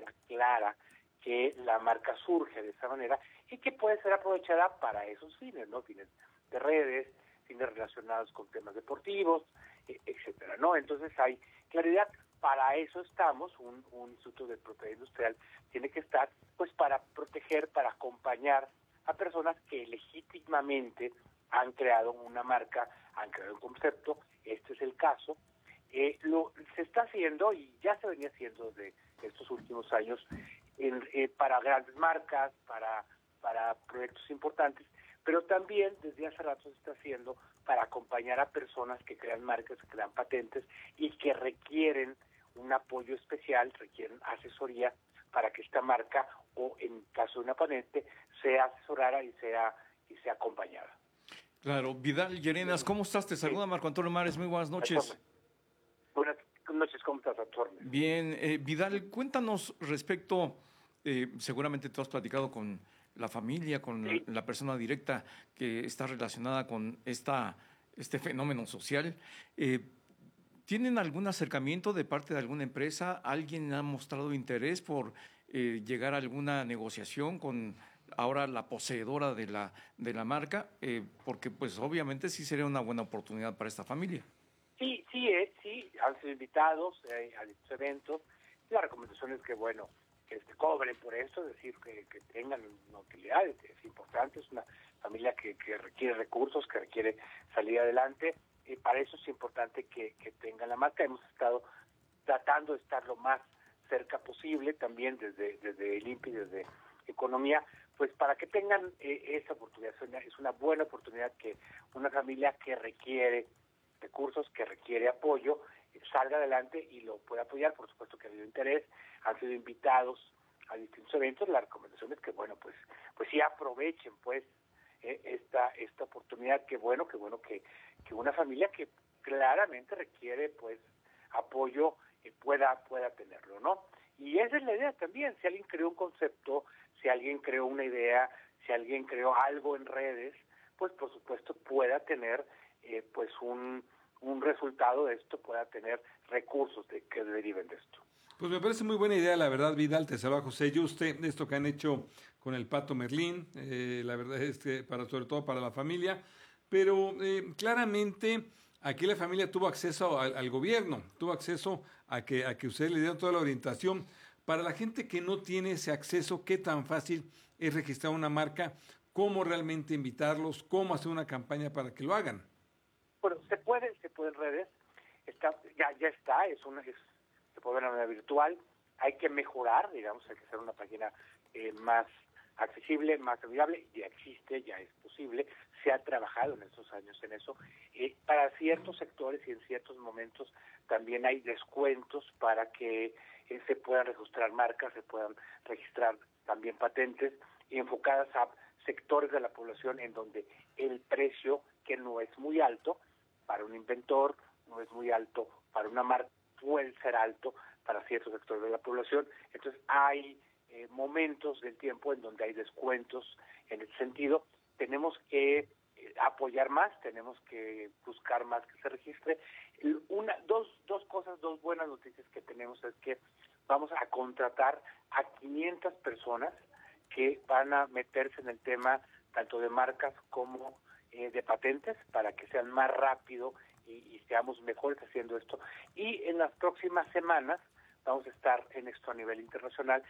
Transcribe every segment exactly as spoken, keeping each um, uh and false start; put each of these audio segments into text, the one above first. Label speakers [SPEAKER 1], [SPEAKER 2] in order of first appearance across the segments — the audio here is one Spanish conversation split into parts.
[SPEAKER 1] manera clara que la marca surge de esa manera y que puede ser aprovechada para esos fines, ¿no? Fines de redes, fines relacionados con temas deportivos, eh, etcétera, ¿no? Entonces hay claridad. Para eso estamos, un, un instituto de propiedad industrial tiene que estar, pues, para proteger, para acompañar a personas que legítimamente han creado una marca, han creado un concepto. Este es el caso. Eh, lo se está haciendo, y ya se venía haciendo desde estos últimos años, en, eh, para grandes marcas, para, para proyectos importantes, pero también desde hace rato se está haciendo para acompañar a personas que crean marcas, que crean patentes y que requieren un apoyo especial, requieren asesoría para que esta marca, o en caso de una patente, sea asesorada y sea, y sea acompañada.
[SPEAKER 2] Claro. Vidal Llerenas, ¿cómo estás? Te saluda sí. Marco Antonio Mares, muy buenas noches.
[SPEAKER 1] Buenas noches, ¿cómo estás, Arturo?
[SPEAKER 2] Bien, eh, Vidal, cuéntanos respecto, eh, seguramente tú has platicado con la familia, con sí. la persona directa que está relacionada con esta este fenómeno social. Eh, ¿Tienen algún acercamiento de parte de alguna empresa? ¿Alguien ha mostrado interés por eh, llegar a alguna negociación con ahora la poseedora de la de la marca? Eh, porque pues obviamente sí sería una buena oportunidad para esta familia.
[SPEAKER 1] Sí, sí, eh, sí, han sido invitados eh, a estos eventos. La recomendación es que, bueno, que este, cobren por esto, es decir, que, que tengan una utilidad, es, es importante, es una familia que, que requiere recursos, que requiere salir adelante. Y para eso es importante que, que tengan la marca. Hemos estado tratando de estar lo más cerca posible, también desde, desde el I N P I, desde Economía, pues para que tengan eh, esa oportunidad. Es una buena oportunidad que una familia que requiere recursos, que requiere apoyo, salga adelante y lo pueda apoyar. Por supuesto que ha habido interés, han sido invitados a distintos eventos. La recomendación es que, bueno, pues pues sí aprovechen, pues, eh, esta esta oportunidad. Qué bueno, qué bueno que, que una familia que claramente requiere, pues, apoyo, eh, pueda pueda tenerlo, ¿no? Y esa es la idea también. Si alguien creó un concepto, si alguien creó una idea, si alguien creó algo en redes, pues, por supuesto, pueda tener Eh, pues un, un resultado de esto, pueda tener recursos de, que deriven de esto.
[SPEAKER 3] Pues me parece muy buena idea, la verdad, Vidal. Te saluda José Yuste, esto que han hecho con el Pato Merlín, eh, la verdad es que para, sobre todo para la familia, pero eh, claramente aquí la familia tuvo acceso al, al gobierno, tuvo acceso a que, a que ustedes le dieran toda la orientación. Para la gente que no tiene ese acceso, ¿qué tan fácil es registrar una marca? ¿Cómo realmente invitarlos? ¿Cómo hacer una campaña para que lo hagan?
[SPEAKER 1] Bueno, se puede, se puede en redes, está, ya, ya está, es una, es, se puede ver de manera virtual. Hay que mejorar, digamos, hay que hacer una página eh, más accesible, más amigable. Ya existe, ya es posible, se ha trabajado en estos años en eso. Eh, para ciertos sectores y en ciertos momentos también hay descuentos para que eh, se puedan registrar marcas, se puedan registrar también patentes enfocadas a sectores de la población en donde el precio, que no es muy alto para un inventor, no es muy alto para una marca, puede ser alto para ciertos sectores de la población. Entonces hay eh, momentos del tiempo en donde hay descuentos en ese sentido. Tenemos que eh, apoyar más, tenemos que buscar más que se registre. Una, dos, dos cosas, dos buenas noticias que tenemos es que vamos a contratar a quinientas personas que van a meterse en el tema tanto de marcas como eh, de patentes, para que sean más rápido y, y seamos mejores haciendo esto. Y en las próximas semanas vamos a estar en esto a nivel internacional.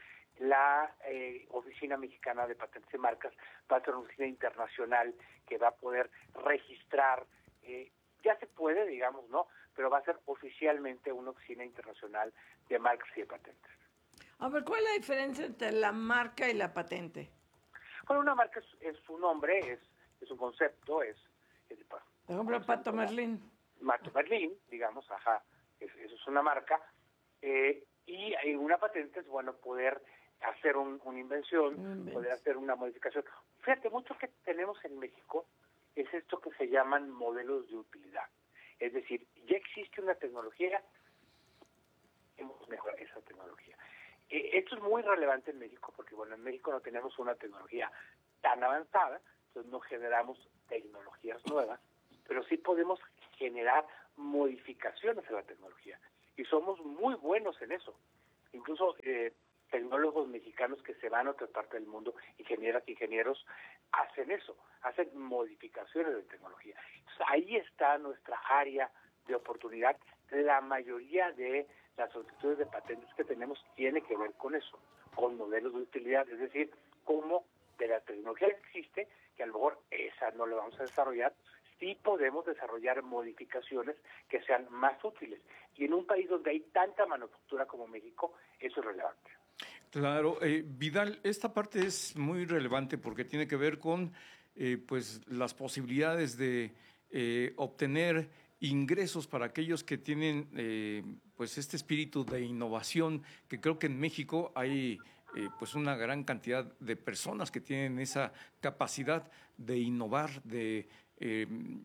[SPEAKER 1] La eh, Oficina Mexicana de Patentes y Marcas va a ser una oficina internacional que va a poder registrar, eh, ya se puede, digamos, ¿no? Pero va a ser oficialmente una oficina internacional de marcas y de patentes.
[SPEAKER 4] A ver, ¿cuál es la diferencia entre la marca y la patente?
[SPEAKER 1] Bueno, una marca es, es su nombre, es, es un concepto, es... es
[SPEAKER 4] Por ejemplo, Pato Merlín.
[SPEAKER 1] Pato Merlín, digamos, ajá, es, eso es una marca. Eh, y en una patente es, bueno, poder hacer un, una invención, una poder hacer una modificación. Fíjate, mucho que tenemos en México es esto que se llaman modelos de utilidad. Es decir, ya existe una tecnología, hemos mejorado esa tecnología. Eh, esto es muy relevante en México porque, bueno, en México no tenemos una tecnología tan avanzada, entonces no generamos tecnologías nuevas, pero sí podemos generar modificaciones a la tecnología y somos muy buenos en eso. Incluso eh, tecnólogos mexicanos que se van a otra parte del mundo, ingenieras, ingenieros, hacen eso, hacen modificaciones de tecnología. Entonces, ahí está nuestra área de oportunidad. La mayoría de las solicitudes de patentes que tenemos tiene que ver con eso, con modelos de utilidad, es decir, cómo de la tecnología que existe, que a lo mejor esa no la vamos a desarrollar, sí podemos desarrollar modificaciones que sean más útiles. Y en un país donde hay tanta manufactura como México, eso es relevante.
[SPEAKER 2] Claro, eh, Vidal, esta parte es muy relevante porque tiene que ver con eh, pues las posibilidades de eh, obtener ingresos para aquellos que tienen eh, pues este espíritu de innovación, que creo que en México hay eh, pues una gran cantidad de personas que tienen esa capacidad de innovar, de eh,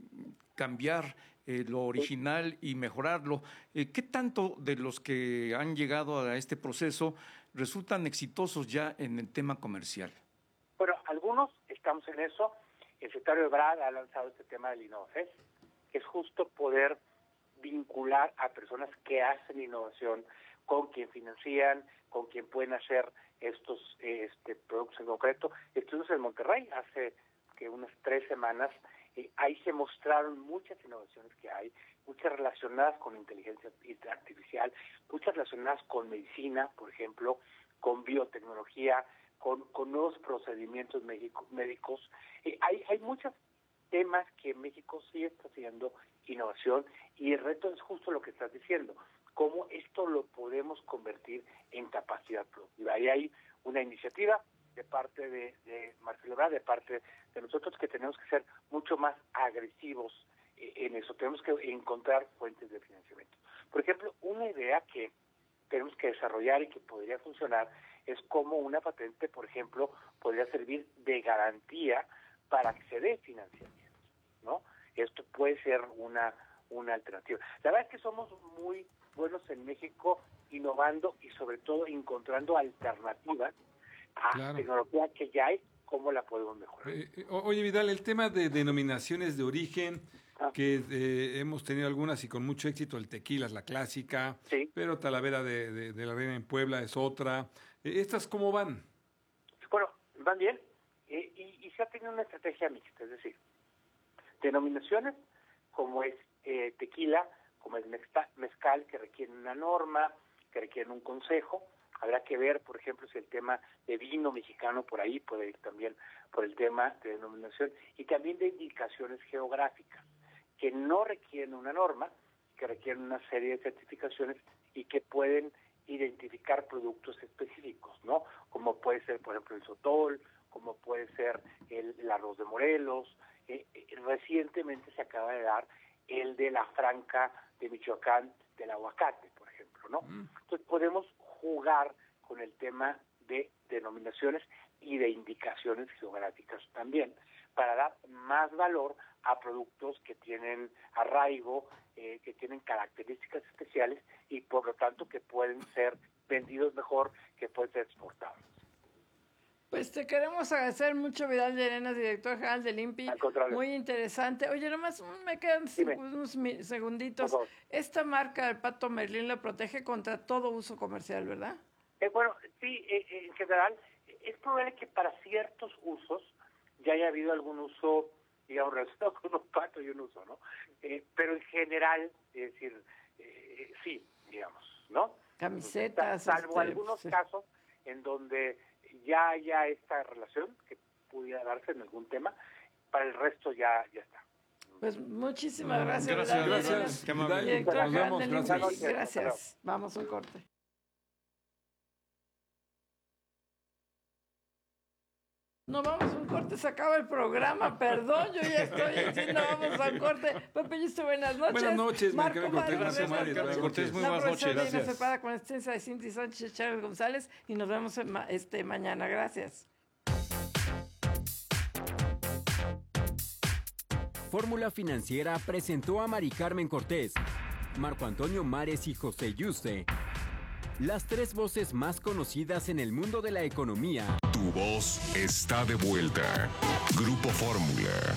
[SPEAKER 2] cambiar eh, lo original y mejorarlo. Eh, ¿Qué tanto de los que han llegado a este proceso resultan exitosos ya en el tema comercial?
[SPEAKER 1] Bueno, algunos estamos en eso. El secretario Ebrard ha lanzado este tema del InnovaFest, que es justo poder vincular a personas que hacen innovación con quien financian, con quien pueden hacer estos este, productos en concreto. Estuvimos en Monterrey hace que unas tres semanas. Eh, ahí se mostraron muchas innovaciones que hay, muchas relacionadas con inteligencia artificial, muchas relacionadas con medicina, por ejemplo, con biotecnología, con, con nuevos procedimientos médico, médicos. Eh, hay, hay muchos temas que México sí está haciendo innovación, y el reto es justo lo que estás diciendo, cómo esto lo podemos convertir en capacidad productiva. Y hay una iniciativa de parte de, de Marcelo Ebrard, de parte de nosotros, que tenemos que ser mucho más agresivos eh, en eso. Tenemos que encontrar fuentes de financiamiento. Por ejemplo, una idea que tenemos que desarrollar y que podría funcionar es cómo una patente, por ejemplo, podría servir de garantía para acceder a financiamiento, ¿no? Esto puede ser una, una alternativa. La verdad es que somos muy buenos en México innovando y sobre todo encontrando alternativas a claro. tecnología que ya hay, cómo la podemos mejorar.
[SPEAKER 3] Eh, eh, oye, Vidal, el tema de denominaciones de origen, ah. que eh, hemos tenido algunas y con mucho éxito, el tequila es la clásica, sí. pero Talavera de, de, de la Reina en Puebla es otra. Eh, ¿Estas cómo van?
[SPEAKER 1] Bueno, van bien, eh, y, y se ha tenido una estrategia mixta, es decir, denominaciones como es eh, tequila, como es mezcal, que requieren una norma, que requieren un consejo. Habrá que ver, por ejemplo, si el tema de vino mexicano por ahí puede ir también por el tema de denominación, y también de indicaciones geográficas, que no requieren una norma, que requieren una serie de certificaciones y que pueden identificar productos específicos, ¿no? Como puede ser, por ejemplo, el sotol, como puede ser el, el arroz de Morelos. Eh, eh, recientemente se acaba de dar el de la franca de Michoacán, del aguacate, por ejemplo, ¿no? Mm. Entonces podemos jugar con el tema de denominaciones y de indicaciones geográficas también, para dar más valor a productos que tienen arraigo, eh, que tienen características especiales y por lo tanto que pueden ser vendidos mejor, que pueden ser exportados.
[SPEAKER 4] Pues te queremos agradecer mucho, Vidal Llerenas, director general del I N P I. Muy interesante. Oye, nomás me quedan Dime. unos segunditos. Esta marca, el Pato Merlín, la protege contra todo uso comercial, ¿verdad?
[SPEAKER 1] Eh, bueno, sí, eh, en general, es probable que para ciertos usos ya haya habido algún uso, digamos, relacionado con un pato y un uso, ¿no? Eh, pero en general, es decir, eh, sí, digamos, ¿no?
[SPEAKER 4] Camisetas.
[SPEAKER 1] Salvo
[SPEAKER 4] este,
[SPEAKER 1] algunos
[SPEAKER 4] sí.
[SPEAKER 1] casos en donde ya haya esta relación que pudiera darse en algún tema, para el resto ya, ya está.
[SPEAKER 4] Pues muchísimas gracias.
[SPEAKER 3] Gracias, gracias.
[SPEAKER 4] Qué
[SPEAKER 3] amable.
[SPEAKER 4] Director
[SPEAKER 3] Nos vemos,
[SPEAKER 4] del
[SPEAKER 3] gracias.
[SPEAKER 4] I N P I. Gracias. Vamos a un corte. No, vamos a un corte, se acaba el programa, perdón, yo ya estoy diciendo, vamos a un corte. Pepe Yuste, buenas noches.
[SPEAKER 3] Buenas noches,
[SPEAKER 4] Marco
[SPEAKER 3] Marco Cortés,
[SPEAKER 4] Cortés,
[SPEAKER 3] buenas noches.
[SPEAKER 2] Muy buenas noches,
[SPEAKER 4] gracias.
[SPEAKER 2] gracias.
[SPEAKER 4] Sepada con extensa de Cinti Sánchez, Chávez González, y nos vemos este mañana, gracias.
[SPEAKER 5] Fórmula Financiera presentó a Mari Carmen Cortés, Marco Antonio Mares y José Yuste, las tres voces más conocidas en el mundo de la economía.
[SPEAKER 6] Tu voz está de vuelta. Grupo Fórmula.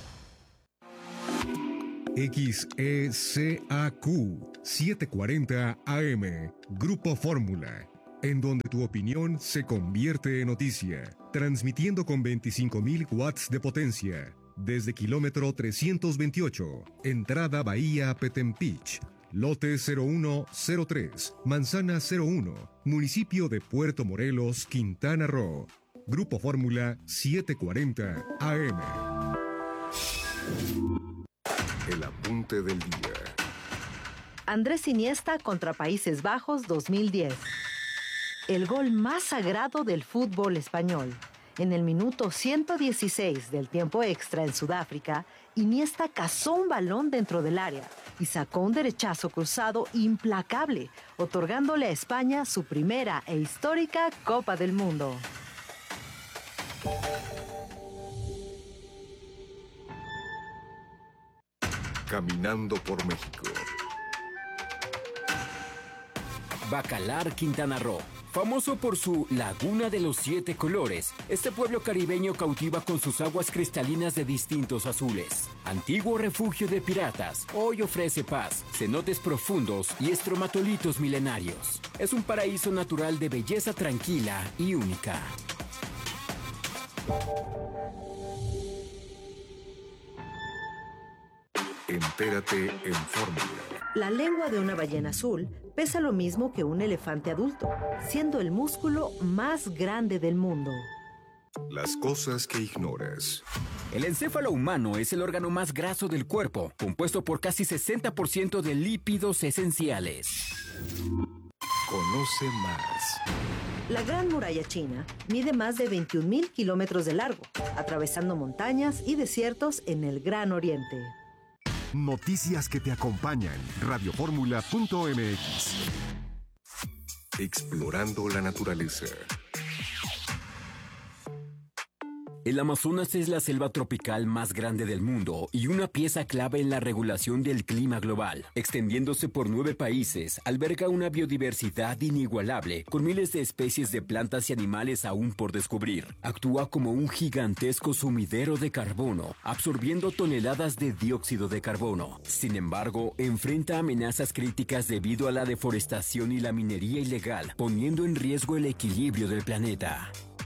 [SPEAKER 7] X E C A Q setecientos cuarenta A M. Grupo Fórmula. en donde tu opinión se convierte en noticia, transmitiendo con veinticinco mil watts de potencia, desde kilómetro trescientos veintiocho, entrada Bahía Petempich, lote cero uno cero tres, manzana cero uno, municipio de Puerto Morelos, Quintana Roo. Grupo Fórmula setecientos cuarenta A M.
[SPEAKER 6] El apunte del día.
[SPEAKER 8] Andrés Iniesta contra Países Bajos dos mil diez. El gol más sagrado del fútbol español. En el minuto ciento dieciséis del tiempo extra en Sudáfrica, Iniesta cazó un balón dentro del área y sacó un derechazo cruzado implacable, otorgándole a España su primera e histórica Copa del Mundo.
[SPEAKER 6] Caminando por México.
[SPEAKER 5] Bacalar, Quintana Roo. Famoso por su Laguna de los Siete Colores, este pueblo caribeño cautiva con sus aguas cristalinas de distintos azules. Antiguo refugio de piratas, hoy ofrece paz, cenotes profundos y estromatolitos milenarios. Es un paraíso natural de belleza tranquila y única.
[SPEAKER 6] Entérate en Fórmula.
[SPEAKER 8] La lengua de una ballena azul pesa lo mismo que un elefante adulto, siendo el músculo más grande del mundo.
[SPEAKER 6] Las cosas que ignoras.
[SPEAKER 5] El encéfalo humano es el órgano más graso del cuerpo, compuesto por casi sesenta por ciento de lípidos esenciales.
[SPEAKER 6] Conoce más.
[SPEAKER 8] La Gran Muralla China mide más de veintiún mil kilómetros de largo, atravesando montañas y desiertos en el Gran Oriente.
[SPEAKER 7] Noticias que te acompañan. radioformula punto m x.
[SPEAKER 6] Explorando la naturaleza.
[SPEAKER 5] El Amazonas es la selva tropical más grande del mundo y una pieza clave en la regulación del clima global. Extendiéndose por nueve países, alberga una biodiversidad inigualable, con miles de especies de plantas y animales aún por descubrir. Actúa como un gigantesco sumidero de carbono, absorbiendo toneladas de dióxido de carbono. Sin embargo, enfrenta amenazas críticas debido a la deforestación y la minería ilegal, poniendo en riesgo el equilibrio del planeta.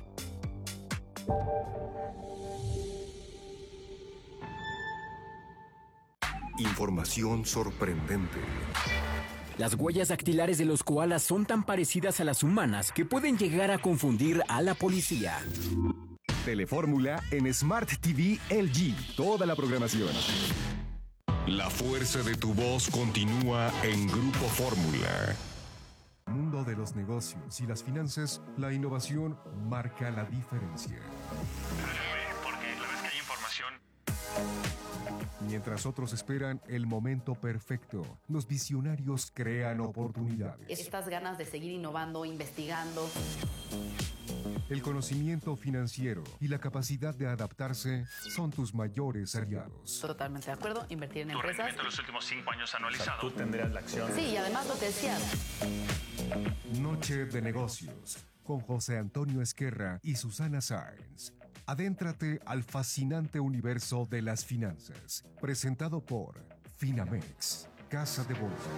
[SPEAKER 6] Información sorprendente.
[SPEAKER 5] Las huellas dactilares de los koalas son tan parecidas a las humanas que pueden llegar a confundir a la policía.
[SPEAKER 7] Telefórmula en Smart T V L G. Toda la programación.
[SPEAKER 6] La fuerza de tu voz continúa en Grupo Fórmula.
[SPEAKER 7] Mundo de los negocios y las finanzas, la innovación marca la diferencia.
[SPEAKER 9] Porque la vez que hay información.
[SPEAKER 7] Mientras otros esperan el momento perfecto, los visionarios crean oportunidades.
[SPEAKER 10] Estas ganas de seguir innovando, investigando.
[SPEAKER 7] El conocimiento financiero y la capacidad de adaptarse son tus mayores aliados.
[SPEAKER 10] Totalmente de acuerdo, invertir en
[SPEAKER 9] Tu
[SPEAKER 10] empresas.
[SPEAKER 9] rendimiento en los últimos cinco años anualizado.
[SPEAKER 11] Tú tendrías la acción.
[SPEAKER 10] Sí, y además lo que decías.
[SPEAKER 7] Noche de negocios con José Antonio Esquerra y Susana Sáenz. Adéntrate al fascinante universo de las finanzas. Presentado por Finamex, Casa de Bolsa.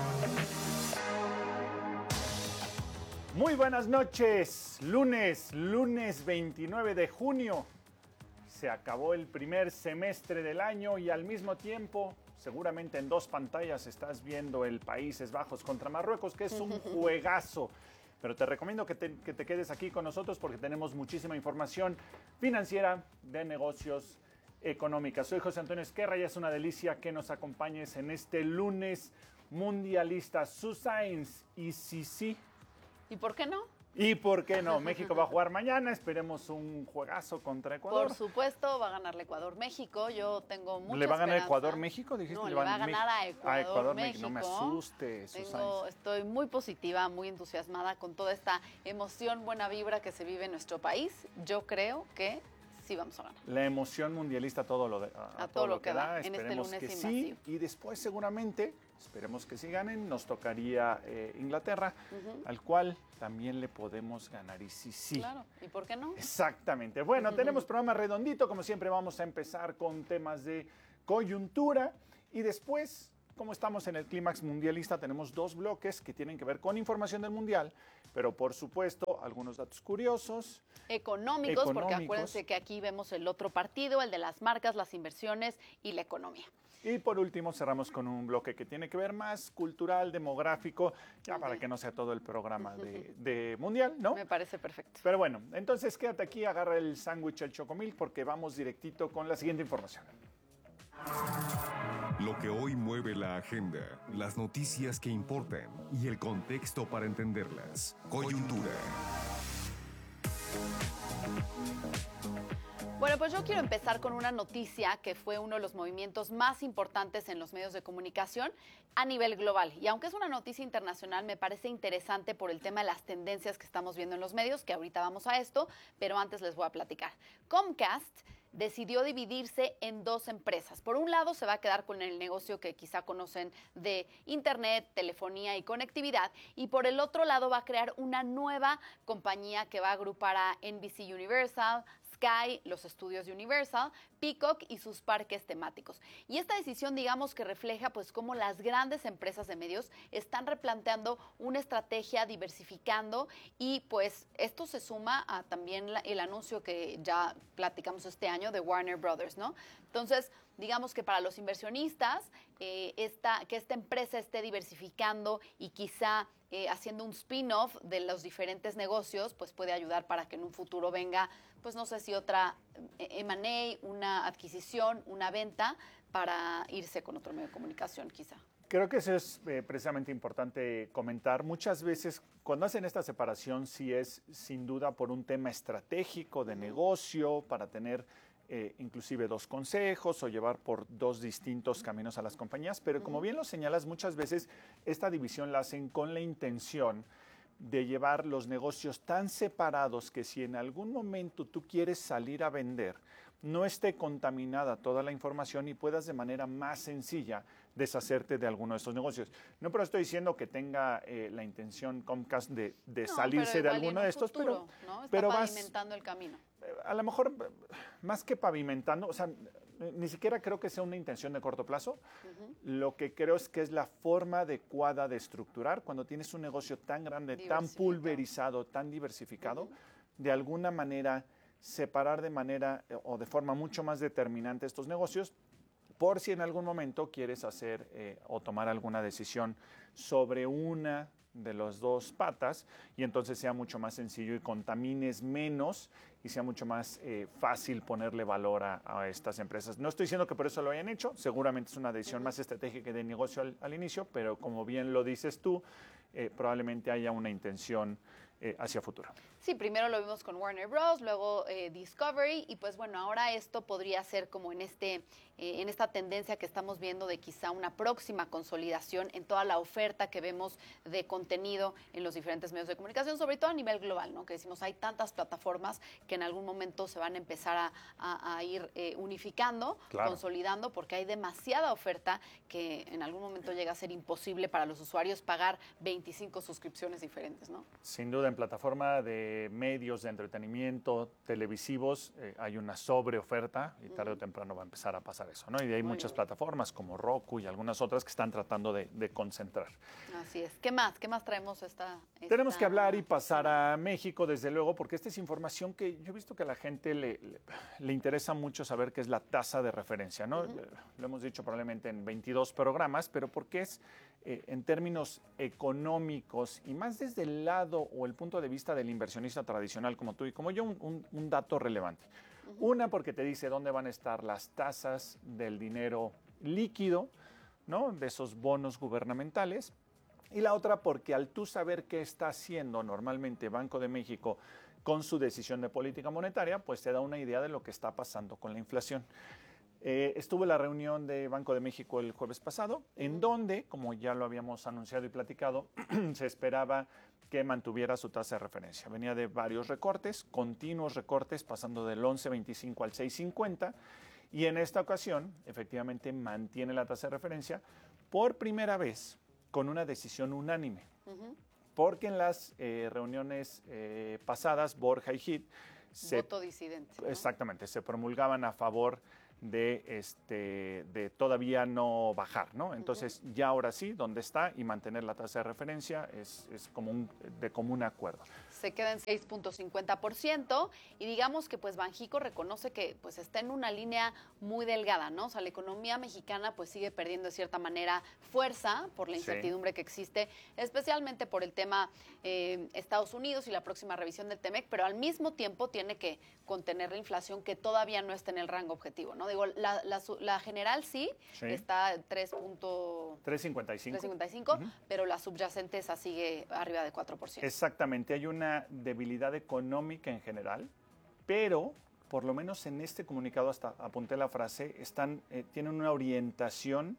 [SPEAKER 11] Muy buenas noches. Lunes, lunes veintinueve de junio. Se acabó el primer semestre del año y al mismo tiempo, seguramente en dos pantallas estás viendo el Países Bajos contra Marruecos, que es un juegazo. Pero te recomiendo que te, que te quedes aquí con nosotros porque tenemos muchísima información financiera, de negocios, económica. Soy José Antonio Esquerra y es una delicia que nos acompañes en este lunes mundialista. Susana, y sí, sí.
[SPEAKER 12] ¿Y por qué no?
[SPEAKER 11] ¿Y por qué no? México va a jugar mañana, esperemos un juegazo contra Ecuador.
[SPEAKER 12] Por supuesto, va a ganar el Ecuador-México, yo tengo mucha
[SPEAKER 11] ¿Le va a ganar
[SPEAKER 12] esperanza.
[SPEAKER 11] Ecuador-México? Dijiste.
[SPEAKER 12] No, le va a ganar a Ecuador-México.
[SPEAKER 11] Ecuador, no me asustes,
[SPEAKER 12] tengo, Estoy muy positiva, muy entusiasmada con toda esta emoción, buena vibra que se vive en nuestro país. Yo creo que sí vamos a ganar.
[SPEAKER 11] La emoción mundialista todo lo de, a,
[SPEAKER 12] a, a todo, todo lo que da, da.
[SPEAKER 11] En
[SPEAKER 12] esperemos
[SPEAKER 11] este lunes
[SPEAKER 12] que
[SPEAKER 11] invasivo. Sí, y después seguramente, esperemos que sí ganen, nos tocaría eh, Inglaterra, uh-huh. al cual también le podemos ganar, y sí, sí.
[SPEAKER 12] Claro, ¿y por qué no?
[SPEAKER 11] Exactamente. Bueno, uh-huh. tenemos programa redondito, como siempre vamos a empezar con temas de coyuntura, y después como estamos en el clímax mundialista, tenemos dos bloques que tienen que ver con información del Mundial, pero por supuesto algunos datos curiosos.
[SPEAKER 12] Económicos, económicos, porque acuérdense que aquí vemos el otro partido, el de las marcas, las inversiones y la economía.
[SPEAKER 11] Y por último cerramos con un bloque que tiene que ver más cultural, demográfico, ya uh-huh. para que no sea todo el programa de, de Mundial, ¿no?
[SPEAKER 12] Me parece perfecto.
[SPEAKER 11] Pero bueno, entonces quédate aquí, agarra el sándwich, el chocomil, porque vamos directito con la siguiente información.
[SPEAKER 6] Lo que hoy mueve la agenda, las noticias que importan y el contexto para entenderlas. Coyuntura.
[SPEAKER 12] Bueno, pues yo quiero empezar con una noticia que fue uno de los movimientos más importantes en los medios de comunicación a nivel global. Y aunque es una noticia internacional, me parece interesante por el tema de las tendencias que estamos viendo en los medios, que ahorita vamos a esto, pero antes les voy a platicar. Comcast decidió dividirse en dos empresas. Por un lado, se va a quedar con el negocio que quizá conocen de Internet, telefonía y conectividad. Y por el otro lado, va a crear una nueva compañía que va a agrupar a N B C Universal, Sky, los estudios de Universal, Peacock y sus parques temáticos. Y esta decisión, digamos, que refleja pues cómo las grandes empresas de medios están replanteando una estrategia, diversificando, y pues esto se suma a también la, el anuncio que ya platicamos este año de Warner Brothers, ¿no? Entonces, digamos que para los inversionistas, eh, esta, que esta empresa esté diversificando y quizá eh, haciendo un spin-off de los diferentes negocios, pues puede ayudar para que en un futuro venga, pues no sé si otra M and A, una adquisición, una venta, para irse con otro medio de comunicación quizá.
[SPEAKER 11] Creo que eso es eh, precisamente importante comentar. Muchas veces cuando hacen esta separación sí es sin duda por un tema estratégico de negocio, para tener eh, inclusive dos consejos o llevar por dos distintos caminos a las compañías, pero como bien lo señalas, muchas veces esta división la hacen con la intención de llevar los negocios tan separados que si en algún momento tú quieres salir a vender, no esté contaminada toda la información y puedas de manera más sencilla deshacerte de alguno de estos negocios. No, pero estoy diciendo que tenga eh, la intención Comcast de, de no, salirse de alguno de estos,
[SPEAKER 12] futuro, pero, ¿no? Está
[SPEAKER 11] pero
[SPEAKER 12] pavimentando
[SPEAKER 11] vas,
[SPEAKER 12] el camino.
[SPEAKER 11] A lo mejor, más que pavimentando, o sea, ni siquiera creo que sea una intención de corto plazo. Uh-huh. Lo que creo es que es la forma adecuada de estructurar cuando tienes un negocio tan grande, tan pulverizado, tan diversificado, uh-huh. de alguna manera separar de manera o de forma mucho más determinante estos negocios, por si en algún momento quieres hacer eh, o tomar alguna decisión sobre una de las dos patas, y entonces sea mucho más sencillo y contamines menos y sea mucho más eh, fácil ponerle valor a, a estas empresas. No estoy diciendo que por eso lo hayan hecho, seguramente es una decisión más estratégica de negocio al, al inicio, pero como bien lo dices tú, eh, probablemente haya una intención eh, hacia futuro.
[SPEAKER 12] Sí, primero lo vimos con Warner Bros., luego eh, Discovery, y pues bueno, ahora esto podría ser como en este eh, en esta tendencia que estamos viendo de quizá una próxima consolidación en toda la oferta que vemos de contenido en los diferentes medios de comunicación, sobre todo a nivel global, ¿no? Que decimos, hay tantas plataformas que en algún momento se van a empezar a, a, a ir eh, unificando, claro. consolidando, porque hay demasiada oferta que en algún momento llega a ser imposible para los usuarios pagar veinticinco suscripciones diferentes, ¿no?
[SPEAKER 11] Sin duda, en plataforma de medios de entretenimiento televisivos eh, hay una sobreoferta y tarde uh-huh. o temprano va a empezar a pasar eso, ¿no? Y de ahí Muy muchas bien. plataformas como Roku y algunas otras que están tratando de, de concentrar.
[SPEAKER 12] Así es. ¿Qué más? ¿Qué más traemos esta, esta...
[SPEAKER 11] Tenemos que hablar y pasar a México, desde luego, porque esta es información que yo he visto que a la gente le, le, le interesa mucho saber qué es la tasa de referencia, ¿no? Uh-huh. Lo hemos dicho probablemente en veintidós programas, pero porque es eh, en términos económicos y más desde el lado o el punto de vista del inversionista tradicional como tú y como yo, un, un, un dato relevante. Uh-huh. Una, porque te dice dónde van a estar las tasas del dinero líquido, ¿no? De esos bonos gubernamentales. Y la otra, porque al tú saber qué está haciendo normalmente Banco de México con su decisión de política monetaria, pues te da una idea de lo que está pasando con la inflación. Eh, estuvo en la reunión de Banco de México el jueves pasado, en donde, como ya lo habíamos anunciado y platicado, se esperaba que mantuviera su tasa de referencia. Venía de varios recortes, continuos recortes, pasando del once veinticinco al seis cincuenta, y en esta ocasión, efectivamente, mantiene la tasa de referencia por primera vez con una decisión unánime. Uh-huh. Porque en las eh, reuniones eh, pasadas, Borja y Hit...
[SPEAKER 12] Voto disidente, ¿no?
[SPEAKER 11] Exactamente, se promulgaban a favor de, este, de todavía no bajar, ¿no? Entonces, uh-huh. ya ahora sí, donde está y mantener la tasa de referencia es, es como un, de común acuerdo.
[SPEAKER 12] Se queda en seis punto cincuenta por ciento y digamos que pues Banjico reconoce que pues está en una línea muy delgada, ¿no? O sea, la economía mexicana pues sigue perdiendo de cierta manera fuerza por la incertidumbre sí. que existe, especialmente por el tema eh, Estados Unidos y la próxima revisión del Temec, pero al mismo tiempo tiene que contener la inflación que todavía no está en el rango objetivo, ¿no? Digo, la, la, la general sí, sí. está tres punto
[SPEAKER 11] cincuenta y cinco,
[SPEAKER 12] uh-huh. pero la subyacente esa sigue arriba de cuatro por ciento.
[SPEAKER 11] Exactamente, hay una debilidad económica en general, pero por lo menos en este comunicado, hasta apunté la frase, están, eh, tienen una orientación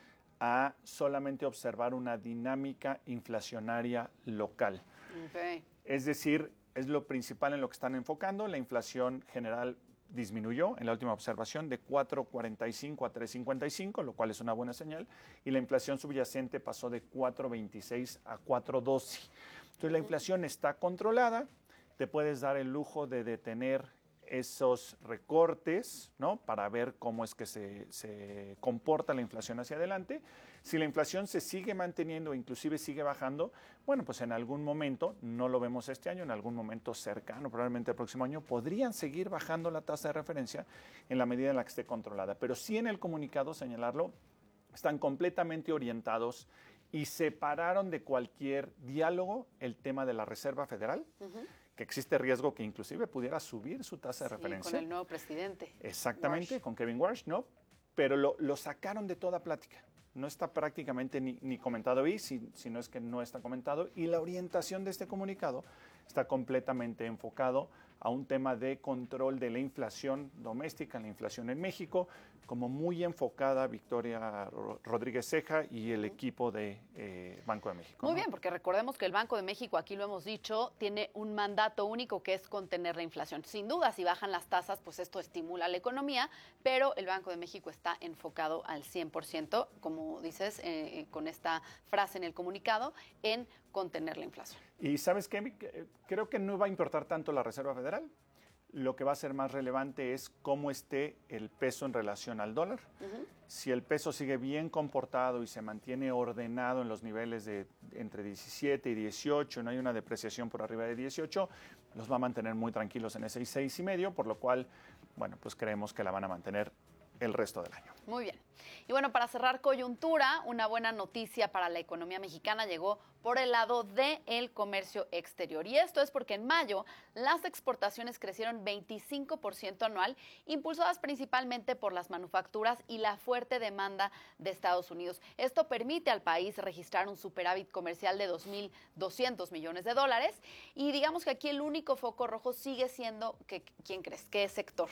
[SPEAKER 11] a solamente observar una dinámica inflacionaria local.
[SPEAKER 12] Okay.
[SPEAKER 11] Es decir, es lo principal en lo que están enfocando. La inflación general disminuyó en la última observación de cuatro punto cuarenta y cinco a tres punto cincuenta y cinco, lo cual es una buena señal, y la inflación subyacente pasó de cuatro punto veintiséis a cuatro punto doce. Entonces, la inflación está controlada, te puedes dar el lujo de detener esos recortes, ¿no? Para ver cómo es que se, se comporta la inflación hacia adelante. Si la inflación se sigue manteniendo, inclusive sigue bajando, bueno, pues en algún momento, no lo vemos este año, en algún momento cercano, probablemente el próximo año, podrían seguir bajando la tasa de referencia en la medida en la que esté controlada. Pero sí en el comunicado, señalarlo, están completamente orientados y separaron de cualquier diálogo el tema de la Reserva Federal, uh-huh. que existe riesgo que inclusive pudiera subir su tasa de
[SPEAKER 12] sí,
[SPEAKER 11] referencia.
[SPEAKER 12] Con el nuevo presidente.
[SPEAKER 11] Exactamente,
[SPEAKER 12] Walsh.
[SPEAKER 11] Con Kevin Walsh, ¿no? Pero lo, lo sacaron de toda plática. No está prácticamente ni, ni comentado ahí, si, si no es que no está comentado. Y la orientación de este comunicado está completamente enfocado a un tema de control de la inflación doméstica, la inflación en México, como muy enfocada Victoria Rodríguez Ceja y el equipo de eh, Banco de México.
[SPEAKER 12] Muy
[SPEAKER 11] ¿no?
[SPEAKER 12] bien, porque recordemos que el Banco de México, aquí lo hemos dicho, tiene un mandato único que es contener la inflación. Sin duda, si bajan las tasas, pues esto estimula la economía, pero el Banco de México está enfocado al cien por ciento, como dices, eh, con esta frase en el comunicado, en contener la inflación.
[SPEAKER 11] Y ¿sabes qué? Creo que no va a importar tanto la Reserva Federal. Lo que va a ser más relevante es cómo esté el peso en relación al dólar. Uh-huh. Si el peso sigue bien comportado y se mantiene ordenado en los niveles de entre diecisiete y dieciocho, no hay una depreciación por arriba de dieciocho, los va a mantener muy tranquilos en ese seis y medio, por lo cual, bueno, pues creemos que la van a mantener el resto del año.
[SPEAKER 12] Muy bien. Y bueno, para cerrar coyuntura, una buena noticia para la economía mexicana llegó por el lado del comercio exterior. Y esto es porque en mayo las exportaciones crecieron veinticinco por ciento anual, impulsadas principalmente por las manufacturas y la fuerte demanda de Estados Unidos. Esto permite al país registrar un superávit comercial de dos mil doscientos millones de dólares. Y digamos que aquí el único foco rojo sigue siendo, que, ¿quién crees? ¿Qué sector?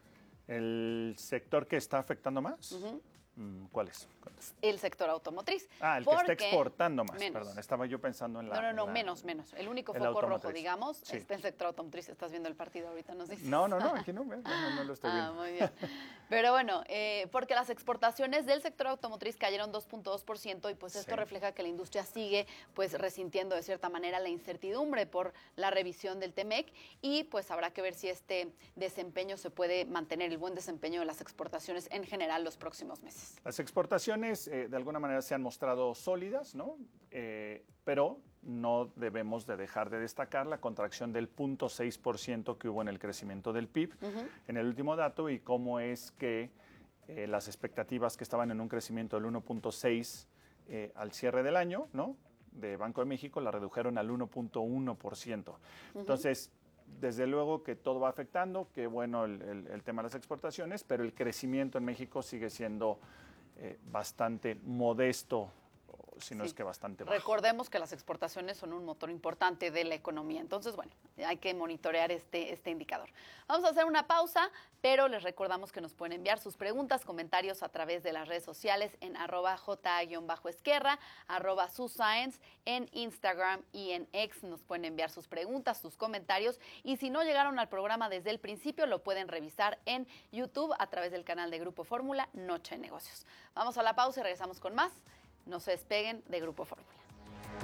[SPEAKER 11] ¿El sector que está afectando más?
[SPEAKER 12] Uh-huh.
[SPEAKER 11] ¿Cuál es?
[SPEAKER 12] El sector automotriz.
[SPEAKER 11] Ah, el que está exportando más, menos. Perdón. Estaba yo pensando en la...
[SPEAKER 12] No, no, no,
[SPEAKER 11] la,
[SPEAKER 12] menos, menos. El único foco rojo, digamos, sí. está el sector automotriz. Estás viendo el partido ahorita, nos dices.
[SPEAKER 11] No, no, no, aquí no, no, no, no lo estoy viendo.
[SPEAKER 12] Ah, muy bien. Pero bueno, eh, porque las exportaciones del sector automotriz cayeron dos punto dos por ciento y pues esto sí. refleja que la industria sigue pues resintiendo de cierta manera la incertidumbre por la revisión del Temec y pues habrá que ver si este desempeño se puede mantener, el buen desempeño de las exportaciones en general los próximos meses.
[SPEAKER 11] Las exportaciones eh, de alguna manera se han mostrado sólidas, ¿no? Eh, pero no debemos de dejar de destacar la contracción del cero punto seis por ciento que hubo en el crecimiento del P I B uh-huh. en el último dato y cómo es que eh, las expectativas que estaban en un crecimiento del uno punto seis eh, al cierre del año, ¿no? De Banco de México la redujeron al uno punto uno por ciento. Uh-huh. Entonces, desde luego que todo va afectando, que bueno el, el, el tema de las exportaciones, pero el crecimiento en México sigue siendo eh, bastante modesto, si no sí. es que bastante bajo.
[SPEAKER 12] Recordemos que las exportaciones son un motor importante de la economía, entonces bueno, hay que monitorear este, este indicador. Vamos a hacer una pausa, pero les recordamos que nos pueden enviar sus preguntas, comentarios a través de las redes sociales en arroba ja-esquerra, arroba suscience, en Instagram y en X nos pueden enviar sus preguntas, sus comentarios, y si no llegaron al programa desde el principio, lo pueden revisar en YouTube a través del canal de Grupo Fórmula, Noche de Negocios. Vamos a la pausa y regresamos con más. No se despeguen de Grupo Fórmula.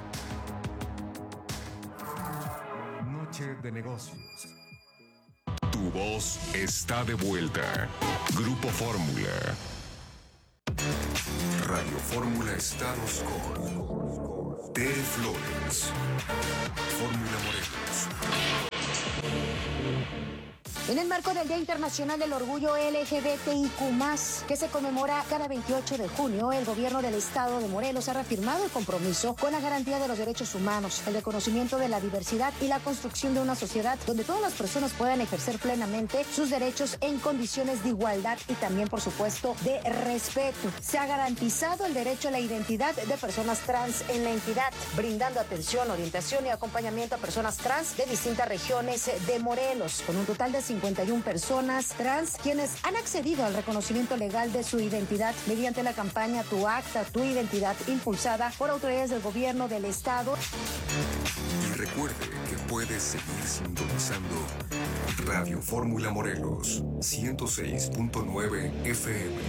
[SPEAKER 6] Noche de Negocios. Tu voz está de vuelta. Grupo Fórmula. Radio Fórmula Estados con Tere Flores. Fórmula Morelos.
[SPEAKER 13] En el marco del Día Internacional del Orgullo L G B T I Q más, que se conmemora cada veintiocho de junio, el gobierno del estado de Morelos ha reafirmado el compromiso con la garantía de los derechos humanos, el reconocimiento de la diversidad y la construcción de una sociedad donde todas las personas puedan ejercer plenamente sus derechos en condiciones de igualdad y también, por supuesto, de respeto. Se ha garantizado el derecho a la identidad de personas trans en la entidad, brindando atención, orientación y acompañamiento a personas trans de distintas regiones de Morelos, con un total de cincuenta y una personas trans quienes han accedido al reconocimiento legal de su identidad mediante la campaña Tu Acta, Tu Identidad, impulsada por autoridades del gobierno del estado.
[SPEAKER 6] Y recuerde que puede seguir sintonizando Radio Fórmula Morelos ciento seis punto nueve F M.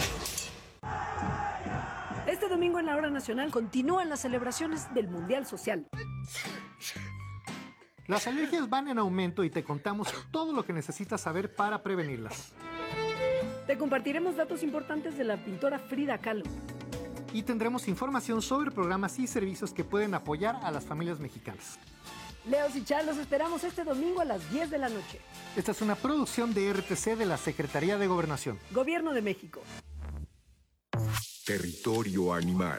[SPEAKER 14] Este domingo en la Hora Nacional continúan las celebraciones del Mundial Social.
[SPEAKER 15] Las alergias van en aumento y te contamos todo lo que necesitas saber para prevenirlas.
[SPEAKER 14] Te compartiremos datos importantes de la pintora Frida Kahlo.
[SPEAKER 15] Y tendremos información sobre programas y servicios que pueden apoyar a las familias mexicanas.
[SPEAKER 14] Leos y Char, los esperamos este domingo a las diez de la noche.
[SPEAKER 15] Esta es una producción de R T C de la Secretaría de Gobernación.
[SPEAKER 14] Gobierno de México.
[SPEAKER 6] Territorio Animal.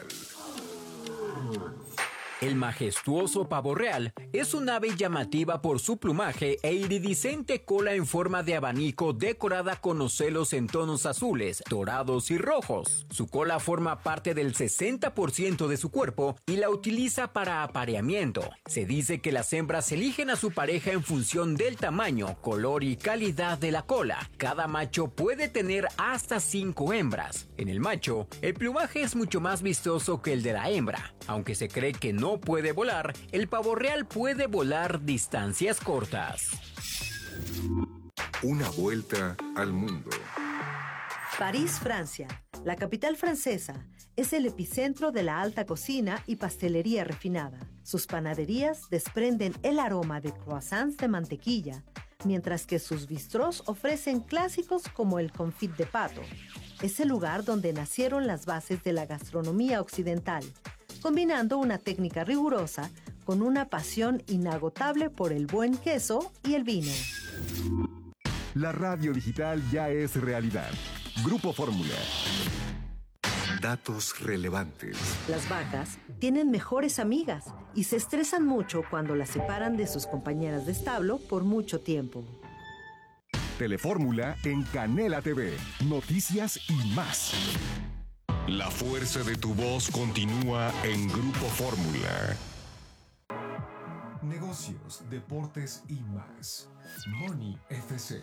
[SPEAKER 5] El majestuoso pavo real es un ave llamativa por su plumaje e iridiscente cola en forma de abanico decorada con ocelos en tonos azules, dorados y rojos. Su cola forma parte del sesenta por ciento de su cuerpo y la utiliza para apareamiento. Se dice que las hembras eligen a su pareja en función del tamaño, color y calidad de la cola. Cada macho puede tener hasta cinco hembras. En el macho, el plumaje es mucho más vistoso que el de la hembra. Aunque se cree que no puede volar, el pavo real puede volar distancias cortas.
[SPEAKER 6] Una vuelta al mundo.
[SPEAKER 8] París, Francia. La capital francesa es el epicentro de la alta cocina y pastelería refinada. Sus panaderías desprenden el aroma de croissants de mantequilla, mientras que sus bistrós ofrecen clásicos como el confit de pato. Es el lugar donde nacieron las bases de la gastronomía occidental, combinando una técnica rigurosa con una pasión inagotable por el buen queso y el vino.
[SPEAKER 6] La radio digital ya es realidad. Grupo Fórmula. Datos relevantes.
[SPEAKER 8] Las vacas tienen mejores amigas y se estresan mucho cuando las separan de sus compañeras de establo por mucho tiempo.
[SPEAKER 6] Telefórmula en Canela T V. Noticias y más. La fuerza de tu voz continúa en Grupo Fórmula. Negocios, deportes y más. Money F C.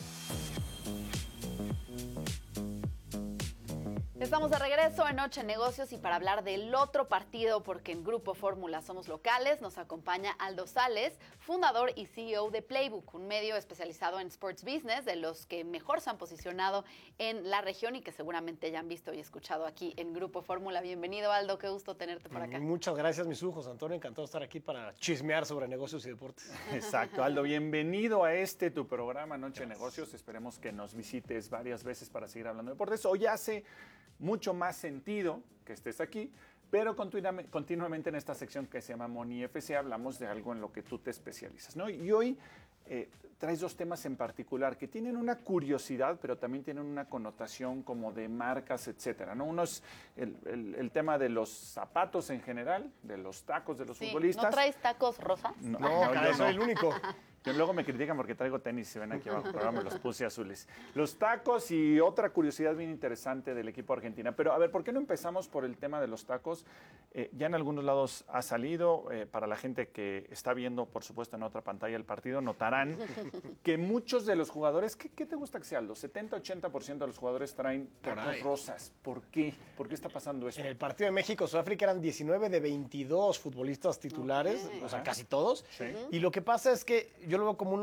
[SPEAKER 12] Estamos de regreso en Noche Negocios y para hablar del otro partido, porque en Grupo Fórmula somos locales, nos acompaña Aldo Sales, fundador y C E O de Playbook, un medio especializado en sports business, de los que mejor se han posicionado en la región y que seguramente ya han visto y escuchado aquí en Grupo Fórmula. Bienvenido, Aldo, qué gusto tenerte por acá.
[SPEAKER 16] Muchas gracias, mis ojos, Antonio, encantado de estar aquí para chismear sobre negocios y deportes.
[SPEAKER 11] Exacto, Aldo, bienvenido a este tu programa Noche de Negocios. Esperemos que nos visites varias veces para seguir hablando de deportes. Hoy hace mucho más sentido que estés aquí, pero continuamente, continuamente en esta sección que se llama Money F C hablamos de algo en lo que tú te especializas, ¿no? Y hoy eh, traes dos temas en particular que tienen una curiosidad, pero también tienen una connotación como de marcas, etcétera, ¿no? Uno es el, el, el tema de los zapatos en general, de los tacos de los
[SPEAKER 12] sí,
[SPEAKER 11] futbolistas.
[SPEAKER 12] ¿No traes tacos rosas?
[SPEAKER 11] No,
[SPEAKER 16] no, no yo soy el único.
[SPEAKER 11] Que luego me critican porque traigo tenis, se ven aquí abajo, pero ahora me los puse azules. Los tacos y otra curiosidad bien interesante del equipo argentino. Pero a ver, ¿por qué no empezamos por el tema de los tacos? Eh, ya en algunos lados ha salido, eh, para la gente que está viendo, por supuesto, en otra pantalla el partido, notarán que muchos de los jugadores, ¿qué, qué te gusta que sea, Aldo? setenta a ochenta por ciento de los jugadores traen tacos rosas. ¿Por qué? ¿Por qué está pasando eso?
[SPEAKER 16] En el partido de México-Sudáfrica eran diecinueve de veintidós futbolistas titulares, okay. O sea, casi todos. Sí. Y lo que pasa es que yo lo veo como un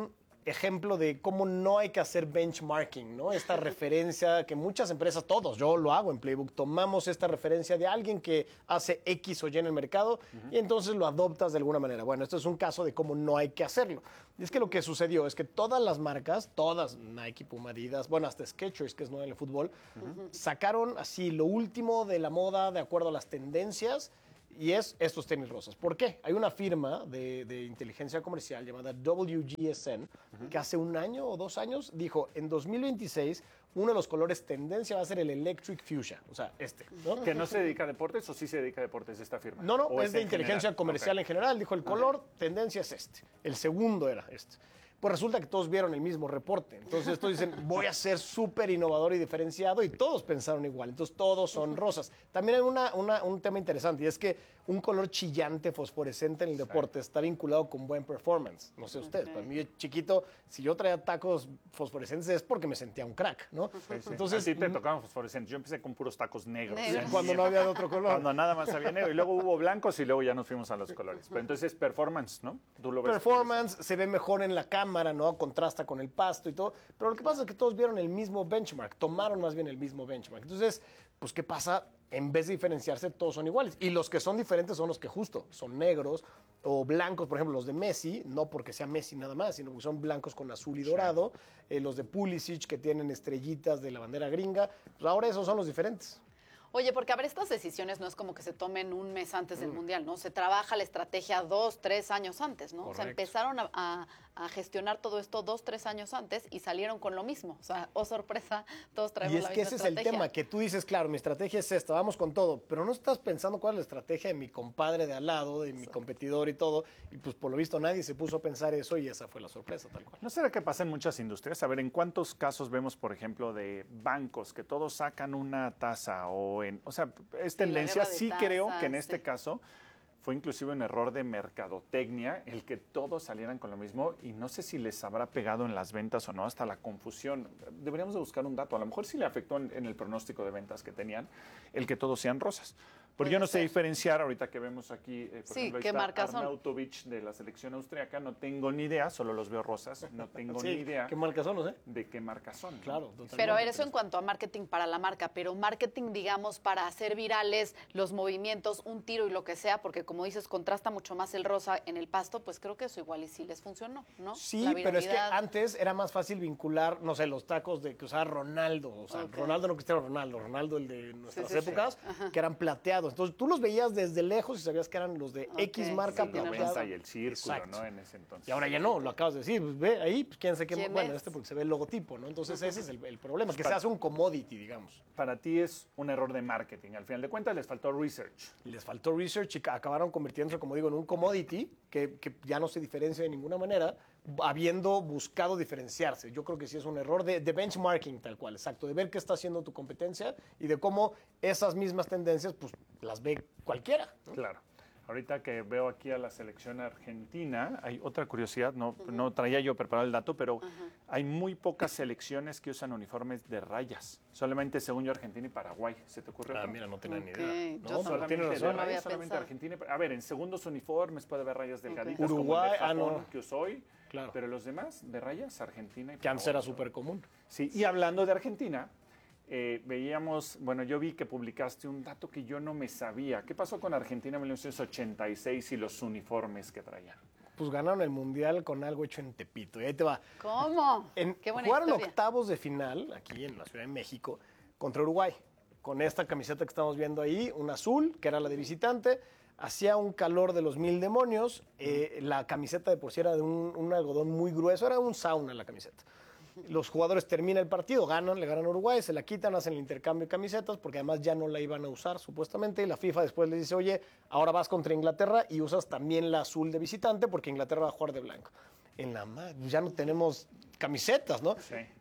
[SPEAKER 16] ejemplo de cómo no hay que hacer benchmarking, ¿no? Esta referencia que muchas empresas, todos, yo lo hago en Playbook, tomamos esta referencia de alguien que hace X o Y en el mercado uh-huh. y entonces lo adoptas de alguna manera. Bueno, esto es un caso de cómo no hay que hacerlo. Y es que lo que sucedió es que todas las marcas, todas, Nike, Puma, Adidas, bueno, hasta Skechers, que es nuevo en el fútbol, uh-huh. sacaron así lo último de la moda de acuerdo a las tendencias. Y es estos tenis rosas. ¿Por qué? Hay una firma de, de inteligencia comercial llamada W G S N uh-huh. que hace un año o dos años dijo, en dos mil veintiséis uno de los colores tendencia va a ser el Electric Fuchsia, o sea, este. ¿no?
[SPEAKER 11] ¿Que no se dedica a deportes o sí se dedica a deportes esta firma?
[SPEAKER 16] No, no, es,
[SPEAKER 11] es
[SPEAKER 16] de inteligencia
[SPEAKER 11] general?
[SPEAKER 16] comercial okay. en general. Dijo, el color okay. tendencia es este. El segundo era este. Pues resulta que todos vieron el mismo reporte. Entonces todos dicen, voy a ser súper innovador y diferenciado, y todos pensaron igual. Entonces todos son rosas. También hay una, una, un tema interesante, y es que un color chillante, fosforescente en el deporte está vinculado con buen performance. No sé ustedes, para mí chiquito, si yo traía tacos fosforescentes es porque me sentía un crack, ¿no?
[SPEAKER 11] Sí, sí. Entonces, sí te tocaban fosforescentes. Yo empecé con puros tacos negros.
[SPEAKER 16] negros. Cuando no había de otro color.
[SPEAKER 11] Cuando nada más había negro. Y luego hubo blancos y luego ya nos fuimos a los colores. Pero entonces performance, ¿no? Tú lo ves.
[SPEAKER 16] Performance, se ve mejor en la cámara, ¿no? Contrasta con el pasto y todo. Pero lo que pasa es que todos vieron el mismo benchmark, tomaron más bien el mismo benchmark. Entonces, pues, ¿qué pasa? En vez de diferenciarse, todos son iguales. Y los que son diferentes son los que justo son negros o blancos. Por ejemplo, los de Messi, no porque sea Messi nada más, sino porque son blancos con azul y dorado. Eh, los de Pulisic, que tienen estrellitas de la bandera gringa. Pues ahora esos son los diferentes.
[SPEAKER 12] Oye, porque a ver, estas decisiones no es como que se tomen un mes antes del mm. Mundial, ¿no? Se trabaja la estrategia dos, tres años antes, ¿no? Correcto. O sea, empezaron a, a, a gestionar todo esto dos, tres años antes y salieron con lo mismo. O sea, oh sorpresa, todos traemos la misma estrategia.
[SPEAKER 16] Y es que ese es el tema, que tú dices, claro, mi estrategia es esta, vamos con todo, pero no estás pensando cuál es la estrategia de mi compadre de al lado, de mi competidor y todo, y pues por lo visto nadie se puso a pensar eso y esa fue la sorpresa, tal cual.
[SPEAKER 11] ¿No será que pasa en muchas industrias? A ver, ¿en cuántos casos vemos, por ejemplo, de bancos que todos sacan una tasa o en, o sea, es tendencia? Sí, sí creo que en este sí. caso fue inclusive un error de mercadotecnia el que todos salieran con lo mismo, y no sé si les habrá pegado en las ventas o no, hasta la confusión. Deberíamos de buscar un dato, a lo mejor sí le afectó en, en el pronóstico de ventas que tenían el que todos sean rosas. Porque yo no sé diferenciar, ahorita que vemos aquí, eh, por
[SPEAKER 12] sí,
[SPEAKER 11] ejemplo,
[SPEAKER 12] ¿qué
[SPEAKER 11] ahí está
[SPEAKER 12] marcas son?
[SPEAKER 11] Arnautovic de la selección austriaca, no tengo ni idea, solo los veo rosas, no tengo
[SPEAKER 16] sí,
[SPEAKER 11] ni idea.
[SPEAKER 16] ¿Qué marcas son, no sé?
[SPEAKER 11] De qué marcas son.
[SPEAKER 16] Claro, totalmente.
[SPEAKER 12] Pero a ver, eso en cuanto a marketing para la marca, pero marketing, digamos, para hacer virales los movimientos, un tiro y lo que sea, porque como dices, contrasta mucho más el rosa en el pasto, pues creo que eso igual y sí les funcionó, ¿no?
[SPEAKER 16] Sí, pero es que antes era más fácil vincular, no sé, los tacos de que usaba Ronaldo, o sea, okay. Ronaldo no Cristiano Ronaldo, Ronaldo el de nuestras sí, sí, épocas, sí. que eran plateados. Entonces tú los veías desde lejos y sabías que eran los de okay, X marca
[SPEAKER 11] sí, plateada. Y el círculo, exacto. ¿no? En ese entonces.
[SPEAKER 16] Y ahora ya no, lo acabas de decir, pues ve ahí, pues quién sabe qué, ¿Quién bueno, es? Este porque se ve el logotipo, ¿no? Entonces ese es el, el problema, pues que para, se hace un commodity, digamos.
[SPEAKER 11] Para ti es un error de marketing, al final de cuentas les faltó research.
[SPEAKER 16] Les faltó research y acabaron convirtiéndose, como digo, en un commodity que, que ya no se diferencia de ninguna manera, habiendo buscado diferenciarse. Yo creo que sí es un error de, de benchmarking tal cual, exacto, de ver qué está haciendo tu competencia y de cómo esas mismas tendencias pues las ve cualquiera, ¿no?
[SPEAKER 11] Claro. Ahorita que veo aquí a la selección argentina, hay otra curiosidad, no, uh-huh. no traía yo preparado el dato, pero uh-huh. hay muy pocas selecciones que usan uniformes de rayas. Solamente, según yo, Argentina y Paraguay. ¿Se te ocurre?
[SPEAKER 16] Ah, mira, no tenía
[SPEAKER 12] okay.
[SPEAKER 16] ni idea.
[SPEAKER 12] No,
[SPEAKER 16] no
[SPEAKER 12] solamente,
[SPEAKER 16] no
[SPEAKER 12] de rayas,
[SPEAKER 11] solamente Argentina. A ver, en segundos uniformes puede haber rayas delgaditas,
[SPEAKER 16] okay. Uruguay,
[SPEAKER 11] como el de Japón,
[SPEAKER 16] ah, no.
[SPEAKER 11] que usó hoy.
[SPEAKER 16] Claro.
[SPEAKER 11] Pero los demás, de rayas, Argentina y Paraguay.
[SPEAKER 16] Que antes era súper común.
[SPEAKER 11] Sí, y hablando de Argentina, eh, veíamos, bueno, yo vi que publicaste un dato que yo no me sabía. ¿Qué pasó con Argentina en mil novecientos ochenta y seis y los uniformes que traían?
[SPEAKER 16] Pues ganaron el Mundial con algo hecho en Tepito. Y ahí te va.
[SPEAKER 12] ¿Cómo?
[SPEAKER 16] En,
[SPEAKER 12] Qué buena
[SPEAKER 16] jugaron
[SPEAKER 12] historia.
[SPEAKER 16] octavos de final, aquí en la Ciudad de México, contra Uruguay. Con esta camiseta que estamos viendo ahí, un azul, que era la de visitante. Hacía un calor de los mil demonios. Eh, la camiseta de por sí era de un, un algodón muy grueso. Era un sauna la camiseta. Los jugadores terminan el partido, ganan, le ganan a Uruguay, se la quitan, hacen el intercambio de camisetas porque además ya no la iban a usar supuestamente, y la FIFA después les dice, oye, ahora vas contra Inglaterra y usas también la azul de visitante porque Inglaterra va a jugar de blanco. En la madre, ya no tenemos camisetas, ¿no?
[SPEAKER 11] Sí.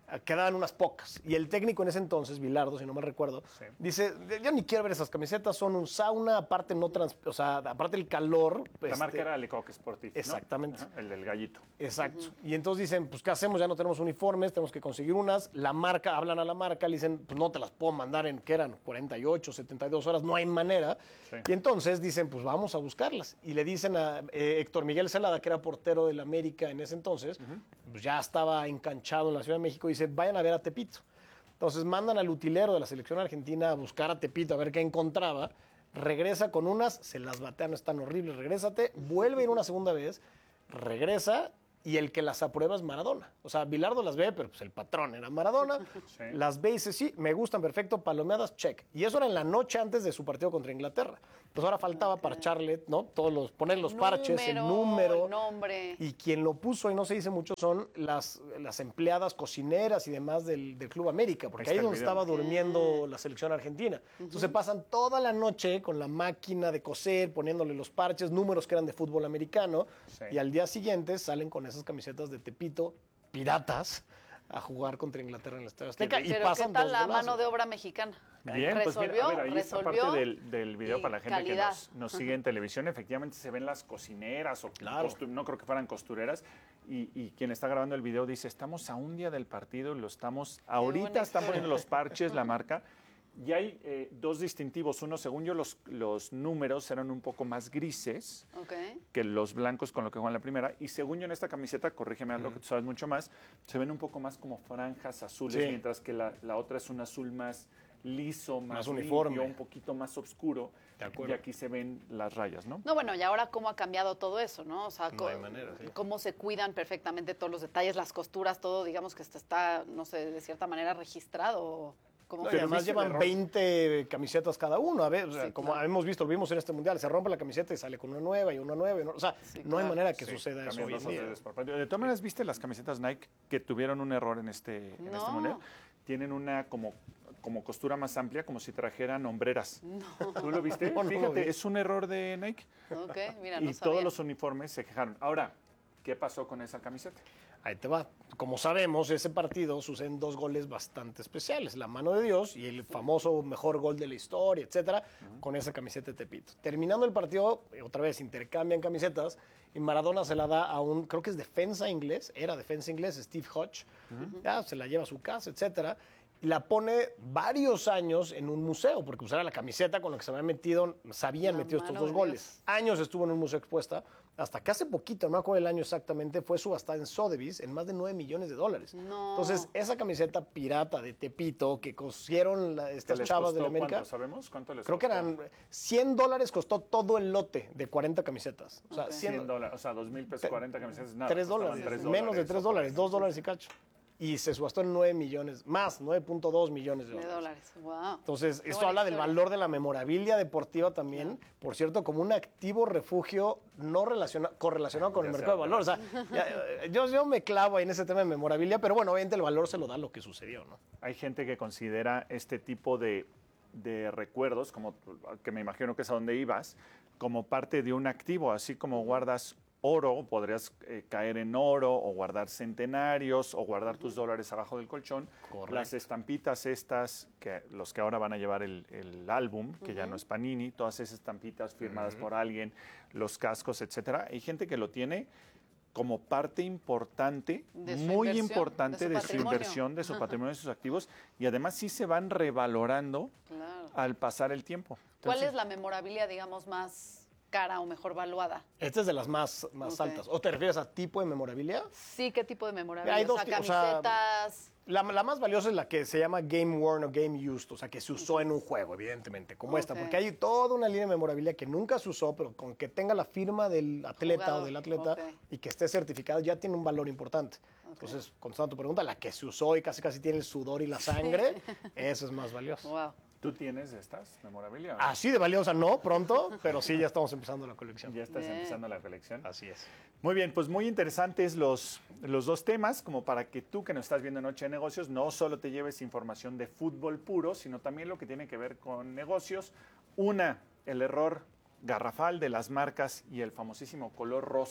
[SPEAKER 16] quedaban unas pocas. Y el técnico en ese entonces, Bilardo, si no me recuerdo, sí. dice, yo ni quiero ver esas camisetas, son un sauna, aparte no trans, o sea, aparte el calor.
[SPEAKER 11] La
[SPEAKER 16] este,
[SPEAKER 11] marca era Lecoq Sportif,
[SPEAKER 16] exactamente.
[SPEAKER 11] ¿no? Ajá, el del gallito.
[SPEAKER 16] Exacto. Uh-huh. Y entonces dicen, pues, ¿qué hacemos? Ya no tenemos uniformes, tenemos que conseguir unas. La marca, hablan a la marca, le dicen, pues no te las puedo mandar en, ¿qué eran? cuarenta y ocho, setenta y dos horas, no hay manera. Sí. Y entonces dicen, pues vamos a buscarlas. Y le dicen a eh, Héctor Miguel Celada, que era portero del América en ese entonces, uh-huh. pues ya estaba enganchado en la Ciudad de México, y dice, vayan a ver a Tepito. Entonces mandan al utilero de la selección argentina a buscar a Tepito, a ver qué encontraba. Regresa con unas, se las batean, no están horribles, regrésate, vuelve a ir una segunda vez, regresa, y el que las aprueba es Maradona. O sea, Bilardo las ve, pero pues el patrón era Maradona. Sí. Las ve y dice, sí, me gustan, perfecto, palomeadas, check. Y eso era en la noche antes de su partido contra Inglaterra. Pues ahora faltaba okay. parcharle, ¿no? Todos los, poner los número, parches, el número.
[SPEAKER 12] El nombre.
[SPEAKER 16] Y quien lo puso, y no se dice mucho, son las, las empleadas cocineras y demás del, del Club América, porque ahí es donde estaba durmiendo la selección argentina. Uh-huh. Entonces pasan toda la noche con la máquina de coser, poniéndole los parches, números que eran de fútbol americano, sí. y al día siguiente salen con esas camisetas de Tepito, piratas, a jugar contra Inglaterra en el Estadio Azteca.
[SPEAKER 12] Pero
[SPEAKER 16] y pasan
[SPEAKER 12] ¿qué tal
[SPEAKER 16] dos
[SPEAKER 12] la
[SPEAKER 16] golazos.
[SPEAKER 12] mano de obra mexicana?
[SPEAKER 11] Bien,
[SPEAKER 12] resolvió,
[SPEAKER 11] pues mira, a ver, ahí
[SPEAKER 12] resolvió
[SPEAKER 11] está parte del, del video para la gente
[SPEAKER 12] calidad.
[SPEAKER 11] que nos, nos sigue en televisión. Efectivamente se ven las cocineras, o
[SPEAKER 16] claro.
[SPEAKER 11] costu- no creo que fueran costureras, y, y quien está grabando el video dice, estamos a un día del partido, lo estamos, ahorita están poniendo los parches, la marca. Y hay eh, dos distintivos. Uno, según yo, los, los números eran un poco más grises
[SPEAKER 12] okay.
[SPEAKER 11] que los blancos con lo que juegan la primera. Y según yo, en esta camiseta, corrígeme algo mm. que tú sabes mucho más, se ven un poco más como franjas azules, sí. mientras que la, la otra es un azul más liso, más,
[SPEAKER 16] más uniforme,
[SPEAKER 11] limpio, un poquito más oscuro. De acuerdo. Y aquí se ven las rayas, ¿no?
[SPEAKER 12] No, bueno, y ahora cómo ha cambiado todo eso, ¿no? O sea,
[SPEAKER 16] no hay manera, sí.
[SPEAKER 12] cómo se cuidan perfectamente todos los detalles, las costuras, todo, digamos que está, no sé, de cierta manera registrado.
[SPEAKER 16] No, y además llevan veinte camisetas cada uno. A ver, sí, como claro. hemos visto, lo vimos en este mundial, se rompe la camiseta y sale con una nueva y una nueva. O sea, sí, no claro. hay manera que sí, suceda eso hoy en día.
[SPEAKER 11] De todas maneras, ¿viste las camisetas Nike que tuvieron un error en este, en no. este mundial? Tienen una como, como costura más amplia, como si trajeran hombreras. No. ¿Tú lo viste? No, Fíjate, no es un error de Nike.
[SPEAKER 12] Okay, mira,
[SPEAKER 11] y
[SPEAKER 12] no
[SPEAKER 11] todos los uniformes se quejaron. Ahora, ¿qué pasó con esa camiseta?
[SPEAKER 16] Ahí te va. Como sabemos, ese partido suceden dos goles bastante especiales. La mano de Dios y el famoso mejor gol de la historia, etcétera, uh-huh. con esa camiseta de Tepito. Terminando el partido, otra vez intercambian camisetas y Maradona se la da a un, creo que es defensa inglés, era defensa inglés, Steve Hodge. Uh-huh. Ya, se la lleva a su casa, etcétera. Y la pone varios años en un museo, porque usara la camiseta con la que se habían metido, se habían metido estos dos goles. Años estuvo en un museo expuesta, hasta que hace poquito, no me acuerdo el año exactamente, fue subastada en Sotheby's en más de nueve millones de dólares.
[SPEAKER 12] No.
[SPEAKER 16] Entonces, esa camiseta pirata de Tepito que cosieron la, estas chavas de la América.
[SPEAKER 11] ¿Cuánto sabemos? ¿Cuánto les
[SPEAKER 16] Creo
[SPEAKER 11] costó?
[SPEAKER 16] que eran cien dólares costó todo el lote de cuarenta camisetas. O sea,
[SPEAKER 11] okay. cien dólares, o sea, dos mil pesos, cuarenta camisetas, nada.
[SPEAKER 16] tres dólares,
[SPEAKER 11] tres
[SPEAKER 16] menos
[SPEAKER 11] dólares,
[SPEAKER 16] de tres dólares, dos dólares y cacho. Y se subastó en nueve millones, más, nueve punto dos millones de dólares.
[SPEAKER 12] De dólares. Wow.
[SPEAKER 16] Entonces, Qué esto habla historia. del valor de la memorabilia deportiva también, claro. por cierto, como un activo refugio no relacionado, correlacionado con ya el mercado de valor. O sea, ya, yo, yo me clavo ahí en ese tema de memorabilia, pero bueno, obviamente el valor se lo da lo que sucedió, ¿no?
[SPEAKER 11] Hay gente que considera este tipo de, de recuerdos, como que me imagino que es a donde ibas, como parte de un activo, así como guardas oro, podrías eh, caer en oro o guardar centenarios o guardar uh-huh. tus dólares abajo del colchón. Correcto. Las estampitas estas, que los que ahora van a llevar el, el álbum, que uh-huh. ya no es Panini, todas esas estampitas firmadas uh-huh. por alguien, los cascos, etcétera. Hay gente que lo tiene como parte importante, muy importante de su, de su inversión, de su patrimonio, de sus activos, y además sí se van revalorando claro. al pasar el tiempo.
[SPEAKER 12] Entonces, ¿cuál es la memorabilia, digamos, más cara o mejor valuada?
[SPEAKER 16] Esta es de las más, más okay. altas. ¿O te refieres a tipo de memorabilia?
[SPEAKER 12] Sí, ¿qué tipo de memorabilia?
[SPEAKER 16] Hay dos,
[SPEAKER 12] o sea, camisetas.
[SPEAKER 16] O sea, la, la más valiosa es la que se llama Game Worn o Game Used, o sea, que se usó en un juego, evidentemente, como okay. esta, porque hay toda una línea de memorabilia que nunca se usó, pero con que tenga la firma del atleta Jugador. o del atleta okay. y que esté certificado, ya tiene un valor importante. Okay. Entonces, contestando tu pregunta, la que se usó y casi casi tiene el sudor y la sangre, esa es más valiosa.
[SPEAKER 12] Wow.
[SPEAKER 11] ¿Tú tienes estas memorabilia?
[SPEAKER 16] Así de valiosa no, pronto, pero sí, ya estamos empezando la colección.
[SPEAKER 11] Ya estás bien. empezando la colección.
[SPEAKER 16] Así es.
[SPEAKER 11] Muy bien, pues muy interesantes los, los dos temas, como para que tú que nos estás viendo en Noche de Negocios no solo te lleves información de fútbol puro, sino también lo que tiene que ver con negocios. Una, el error garrafal de las marcas y el famosísimo color rosa,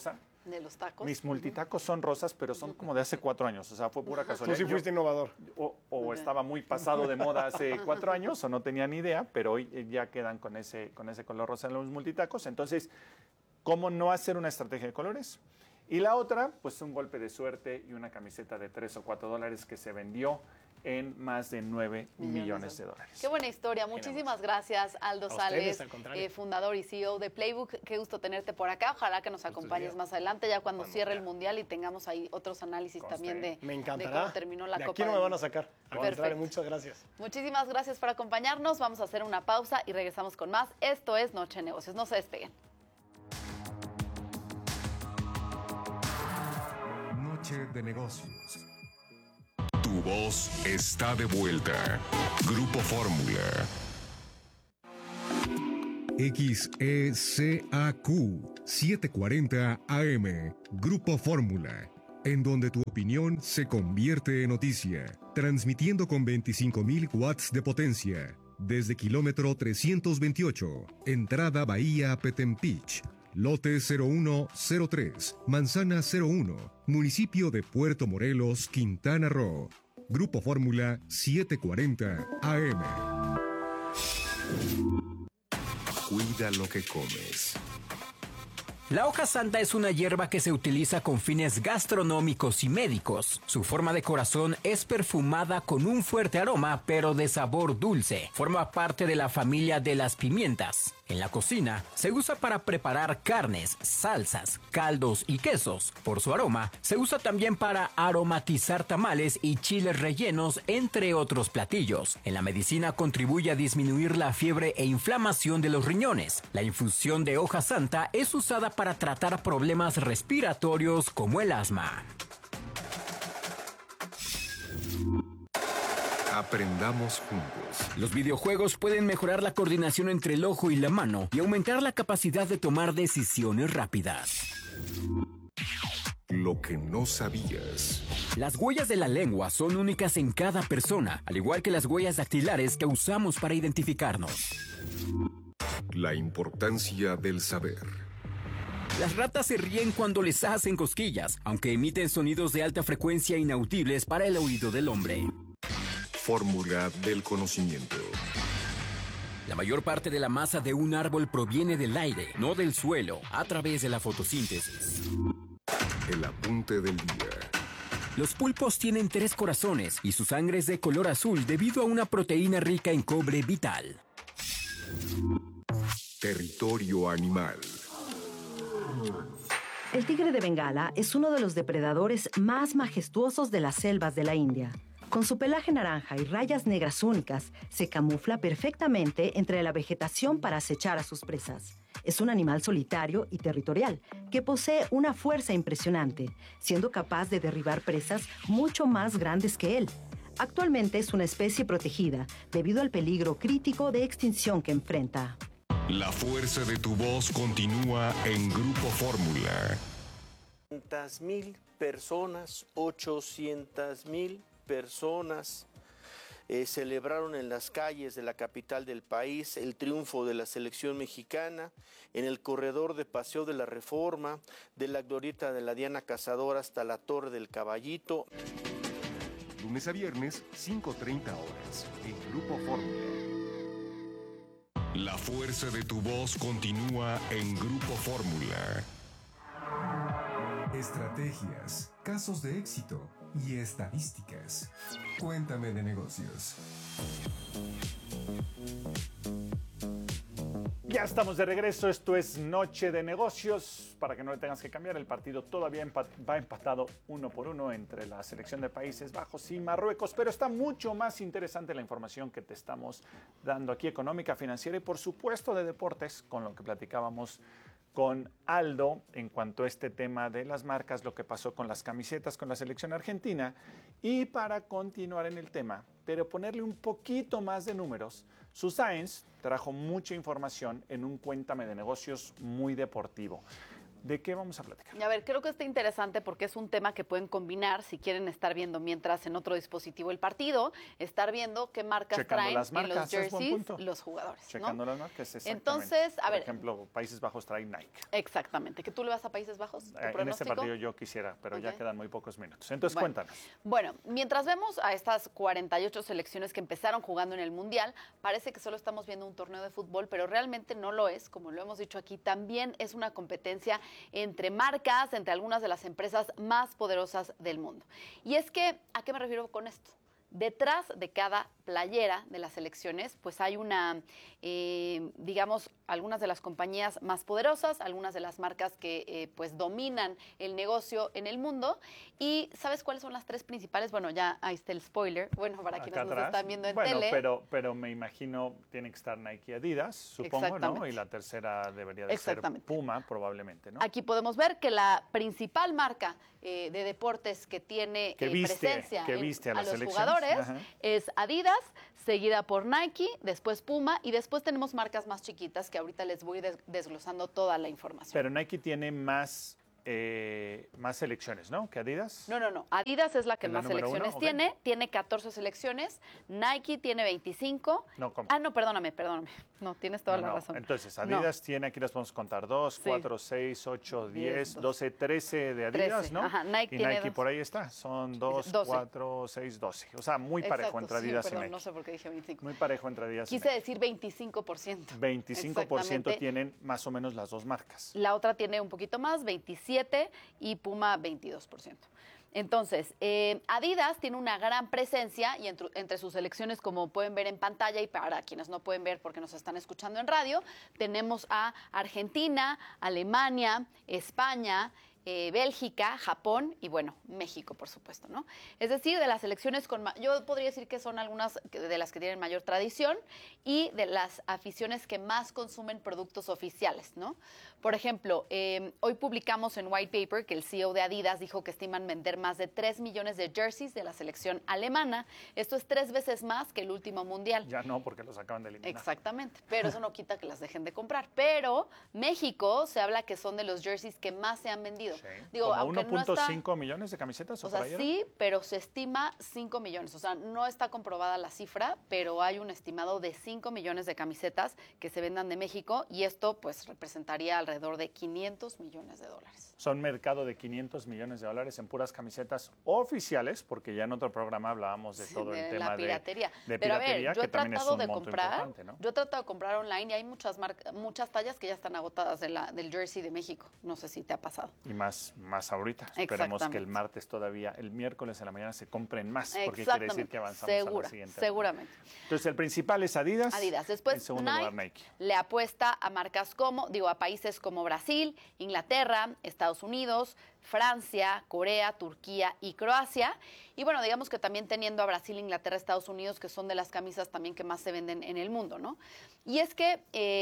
[SPEAKER 12] ¿De los tacos?
[SPEAKER 11] Mis multitacos son rosas, pero son como de hace cuatro años, o sea, fue pura casualidad.
[SPEAKER 16] Tú sí fuiste innovador.
[SPEAKER 11] O, o estaba muy pasado de moda hace cuatro años, o no tenía ni idea, pero hoy ya quedan con ese, con ese color rosa en los multitacos. Entonces, ¿cómo no hacer una estrategia de colores? Y la otra, pues un golpe de suerte y una camiseta de tres o cuatro dólares que se vendió en más de nueve millones de dólares.
[SPEAKER 12] Qué buena historia. Muchísimas gracias, Aldo Sales, eh, fundador y C E O de Playbook. Qué gusto tenerte por acá. Ojalá que nos acompañes más adelante, ya cuando cierre el Mundial y tengamos ahí otros análisis también de,
[SPEAKER 16] me encantará.
[SPEAKER 12] de cómo terminó la
[SPEAKER 16] de
[SPEAKER 12] Copa.
[SPEAKER 16] Aquí no me van a sacar. Al
[SPEAKER 12] Perfecto.
[SPEAKER 16] Muchas gracias.
[SPEAKER 12] Muchísimas gracias por acompañarnos. Vamos a hacer una pausa y regresamos con más. Esto es Noche de Negocios. No se despeguen.
[SPEAKER 7] Noche de Negocios.
[SPEAKER 6] Tu voz está de vuelta. Grupo Fórmula.
[SPEAKER 7] X E C A Q setecientos cuarenta A M. Grupo Fórmula. En donde tu opinión se convierte en noticia. Transmitiendo con veinticinco mil watts de potencia. Desde kilómetro trescientos veintiocho. Entrada Bahía Petempich. Lote cero uno cero tres. Manzana cero uno. Municipio de Puerto Morelos, Quintana Roo. Grupo Fórmula setecientos cuarenta A M.
[SPEAKER 6] Cuida lo que comes.
[SPEAKER 5] La hoja santa es una hierba que se utiliza con fines gastronómicos y médicos. Su forma de corazón es perfumada con un fuerte aroma, pero de sabor dulce. Forma parte de la familia de las pimientas. En la cocina, se usa para preparar carnes, salsas, caldos y quesos. Por su aroma, se usa también para aromatizar tamales y chiles rellenos, entre otros platillos. En la medicina contribuye a disminuir la fiebre e inflamación de los riñones. La infusión de hoja santa es usada para tratar problemas respiratorios como el asma.
[SPEAKER 6] Aprendamos juntos.
[SPEAKER 5] Los videojuegos pueden mejorar la coordinación entre el ojo y la mano y aumentar la capacidad de tomar decisiones rápidas.
[SPEAKER 6] Lo que no sabías.
[SPEAKER 5] Las huellas de la lengua son únicas en cada persona, al igual que las huellas dactilares que usamos para identificarnos.
[SPEAKER 6] La importancia del saber.
[SPEAKER 5] Las ratas se ríen cuando les hacen cosquillas, aunque emiten sonidos de alta frecuencia inaudibles para el oído del hombre.
[SPEAKER 6] Fórmula del conocimiento.
[SPEAKER 5] La mayor parte de la masa de un árbol proviene del aire, no del suelo, a través de la fotosíntesis.
[SPEAKER 6] El apunte del día.
[SPEAKER 5] Los pulpos tienen tres corazones y su sangre es de color azul debido a una proteína rica en cobre vital.
[SPEAKER 6] Territorio animal.
[SPEAKER 8] El tigre de Bengala es uno de los depredadores más majestuosos de las selvas de la India. Con su pelaje naranja y rayas negras únicas, se camufla perfectamente entre la vegetación para acechar a sus presas. Es un animal solitario y territorial, que posee una fuerza impresionante, siendo capaz de derribar presas mucho más grandes que él. Actualmente es una especie protegida, debido al peligro crítico de extinción que enfrenta.
[SPEAKER 6] La fuerza de tu voz continúa en Grupo Fórmula.
[SPEAKER 17] ochocientas mil personas, ochocientas mil personas eh, celebraron en las calles de la capital del país el triunfo de la selección mexicana en el corredor de Paseo de la Reforma, de la glorieta de la Diana Cazadora hasta la Torre del Caballito.
[SPEAKER 7] Lunes a viernes, cinco treinta horas, en Grupo Fórmula.
[SPEAKER 6] La fuerza de tu voz continúa en Grupo Fórmula.
[SPEAKER 7] Estrategias, casos de éxito y estadísticas. Cuéntame de negocios.
[SPEAKER 11] Ya estamos de regreso, esto es Noche de Negocios. Para que no le tengas que cambiar, el partido todavía empat- va empatado uno por uno entre la selección de Países Bajos y Marruecos, pero está mucho más interesante la información que te estamos dando aquí, económica, financiera y por supuesto de deportes, con lo que platicábamos con Aldo en cuanto a este tema de las marcas, lo que pasó con las camisetas con la selección argentina. Y para continuar en el tema, pero ponerle un poquito más de números, Su Sáenz trajo mucha información en un Cuéntame de Negocios muy deportivo. ¿De qué vamos a platicar?
[SPEAKER 12] A ver, creo que está interesante porque es un tema que pueden combinar si quieren estar viendo mientras en otro dispositivo el partido, estar viendo qué marcas
[SPEAKER 11] Checando
[SPEAKER 12] traen
[SPEAKER 11] las marcas,
[SPEAKER 12] en los jerseys los jugadores.
[SPEAKER 11] Checando
[SPEAKER 12] ¿no?
[SPEAKER 11] las marcas, exactamente.
[SPEAKER 12] Entonces, a
[SPEAKER 11] Por
[SPEAKER 12] ver.
[SPEAKER 11] ejemplo, Países Bajos trae Nike.
[SPEAKER 12] Exactamente. ¿Que tú le vas a Países Bajos? ¿Tu
[SPEAKER 11] Eh, en este partido yo quisiera, pero okay. ya quedan muy pocos minutos. Entonces,
[SPEAKER 12] bueno,
[SPEAKER 11] cuéntanos.
[SPEAKER 12] Bueno, mientras vemos a estas cuarenta y ocho selecciones que empezaron jugando en el Mundial, parece que solo estamos viendo un torneo de fútbol, pero realmente no lo es, como lo hemos dicho aquí, también es una competencia entre marcas, entre algunas de las empresas más poderosas del mundo. Y es que, ¿a qué me refiero con esto? Detrás de cada playera de las selecciones, pues hay una, eh, digamos, algunas de las compañías más poderosas, algunas de las marcas que eh, pues dominan el negocio en el mundo. Y ¿sabes cuáles son las tres principales? Bueno, ya ahí está el spoiler, bueno, para
[SPEAKER 11] Acá
[SPEAKER 12] quienes
[SPEAKER 11] atrás.
[SPEAKER 12] nos están viendo en
[SPEAKER 11] bueno,
[SPEAKER 12] tele.
[SPEAKER 11] Pero, pero me imagino tiene que estar Nike y Adidas, supongo, ¿no? Y la tercera debería de ser Puma, probablemente, ¿no?
[SPEAKER 12] Aquí podemos ver que la principal marca eh, de deportes que tiene
[SPEAKER 11] que
[SPEAKER 12] eh,
[SPEAKER 11] viste,
[SPEAKER 12] presencia
[SPEAKER 11] que
[SPEAKER 12] en,
[SPEAKER 11] viste a,
[SPEAKER 12] a
[SPEAKER 11] las
[SPEAKER 12] los
[SPEAKER 11] selecciones.
[SPEAKER 12] jugadores
[SPEAKER 11] Ajá.
[SPEAKER 12] es Adidas, seguida por Nike, después Puma y después tenemos marcas más chiquitas que ahorita les voy des desglosando toda la información.
[SPEAKER 11] Pero Nike tiene más, eh, más selecciones, ¿no? ¿Que Adidas?
[SPEAKER 12] No, no, no. Adidas es la que
[SPEAKER 11] ¿Es la
[SPEAKER 12] más
[SPEAKER 11] número
[SPEAKER 12] selecciones
[SPEAKER 11] uno?
[SPEAKER 12] tiene,
[SPEAKER 11] Okay.
[SPEAKER 12] tiene catorce selecciones, Nike tiene veinticinco.
[SPEAKER 11] No, ¿cómo?
[SPEAKER 12] Ah, no, perdóname, perdóname. No, tienes toda
[SPEAKER 11] no,
[SPEAKER 12] la
[SPEAKER 11] no.
[SPEAKER 12] razón.
[SPEAKER 11] Entonces, Adidas
[SPEAKER 12] no.
[SPEAKER 11] tiene, aquí las podemos contar, dos,
[SPEAKER 12] Sí.
[SPEAKER 11] cuatro, seis, ocho, diez,
[SPEAKER 12] Diez,
[SPEAKER 11] doce, trece de Adidas,
[SPEAKER 12] trece.
[SPEAKER 11] ¿no?
[SPEAKER 12] Ajá, Nike
[SPEAKER 11] y
[SPEAKER 12] tiene
[SPEAKER 11] Nike
[SPEAKER 12] dos.
[SPEAKER 11] por ahí está, son dos,
[SPEAKER 12] doce.
[SPEAKER 11] cuatro, seis, doce. O sea, muy parejo
[SPEAKER 12] Exacto,
[SPEAKER 11] entre
[SPEAKER 12] sí,
[SPEAKER 11] Adidas
[SPEAKER 12] perdón,
[SPEAKER 11] y Nike.
[SPEAKER 12] no sé por qué dije veinticinco.
[SPEAKER 11] Muy parejo entre Adidas
[SPEAKER 12] Quise
[SPEAKER 11] y Nike.
[SPEAKER 12] decir veinticinco por ciento.
[SPEAKER 11] veinticinco por ciento tienen más o menos las dos marcas.
[SPEAKER 12] La otra tiene un poquito más, veintisiete, y Puma veintidós por ciento. Entonces, eh, Adidas tiene una gran presencia y entre, entre sus selecciones, como pueden ver en pantalla y para quienes no pueden ver porque nos están escuchando en radio, tenemos a Argentina, Alemania, España, Eh, Bélgica, Japón y, bueno, México, por supuesto, ¿no? Es decir, de las selecciones con... Yo podría decir que son algunas de las que tienen mayor tradición y de las aficiones que más consumen productos oficiales, ¿no? Por ejemplo, eh, hoy publicamos en White Paper que el C E O de Adidas dijo que estiman vender más de tres millones de jerseys de la selección alemana. Esto es tres veces más que el último mundial.
[SPEAKER 11] Ya no, porque los acaban de eliminar.
[SPEAKER 12] Exactamente, pero eso no quita que las dejen de comprar. Pero México se habla que son de los jerseys que más se han vendido.
[SPEAKER 11] Sí.
[SPEAKER 12] Digo,
[SPEAKER 11] ¿Como
[SPEAKER 12] aunque
[SPEAKER 11] uno punto cinco
[SPEAKER 12] no está,
[SPEAKER 11] millones de camisetas?
[SPEAKER 12] O,
[SPEAKER 11] o
[SPEAKER 12] sea,
[SPEAKER 11] por ahí
[SPEAKER 12] sí, pero se estima cinco millones. O sea, no está comprobada la cifra, pero hay un estimado de cinco millones de camisetas que se vendan de México y esto pues representaría alrededor de quinientos millones de dólares.
[SPEAKER 11] Son mercado de quinientos millones de dólares en puras camisetas oficiales, porque ya en otro programa hablábamos de todo
[SPEAKER 12] de
[SPEAKER 11] el tema
[SPEAKER 12] la piratería.
[SPEAKER 11] de, de
[SPEAKER 12] pero
[SPEAKER 11] piratería,
[SPEAKER 12] a ver, yo
[SPEAKER 11] que
[SPEAKER 12] he
[SPEAKER 11] también es
[SPEAKER 12] tratado
[SPEAKER 11] un
[SPEAKER 12] de
[SPEAKER 11] monto
[SPEAKER 12] comprar,
[SPEAKER 11] importante, ¿no?
[SPEAKER 12] yo he tratado de comprar online y hay muchas marcas, muchas tallas que ya están agotadas de la, del jersey de México. No sé si te ha pasado.
[SPEAKER 11] Y más, más ahorita. Esperemos que el martes todavía, el miércoles en la mañana se compren más, porque quiere decir que avanzamos
[SPEAKER 12] Segura,
[SPEAKER 11] a la siguiente.
[SPEAKER 12] Seguramente.
[SPEAKER 11] Entonces, el principal es Adidas.
[SPEAKER 12] Adidas. Después,
[SPEAKER 11] en segundo
[SPEAKER 12] Nike,
[SPEAKER 11] lugar, Nike
[SPEAKER 12] le apuesta a marcas como, digo, a países como Brasil, Inglaterra, Estados Unidos, Francia, Corea, Turquía y Croacia. Y bueno, digamos que también teniendo a Brasil, Inglaterra, Estados Unidos, que son de las camisas también que más se venden en el mundo, ¿no? Y es que,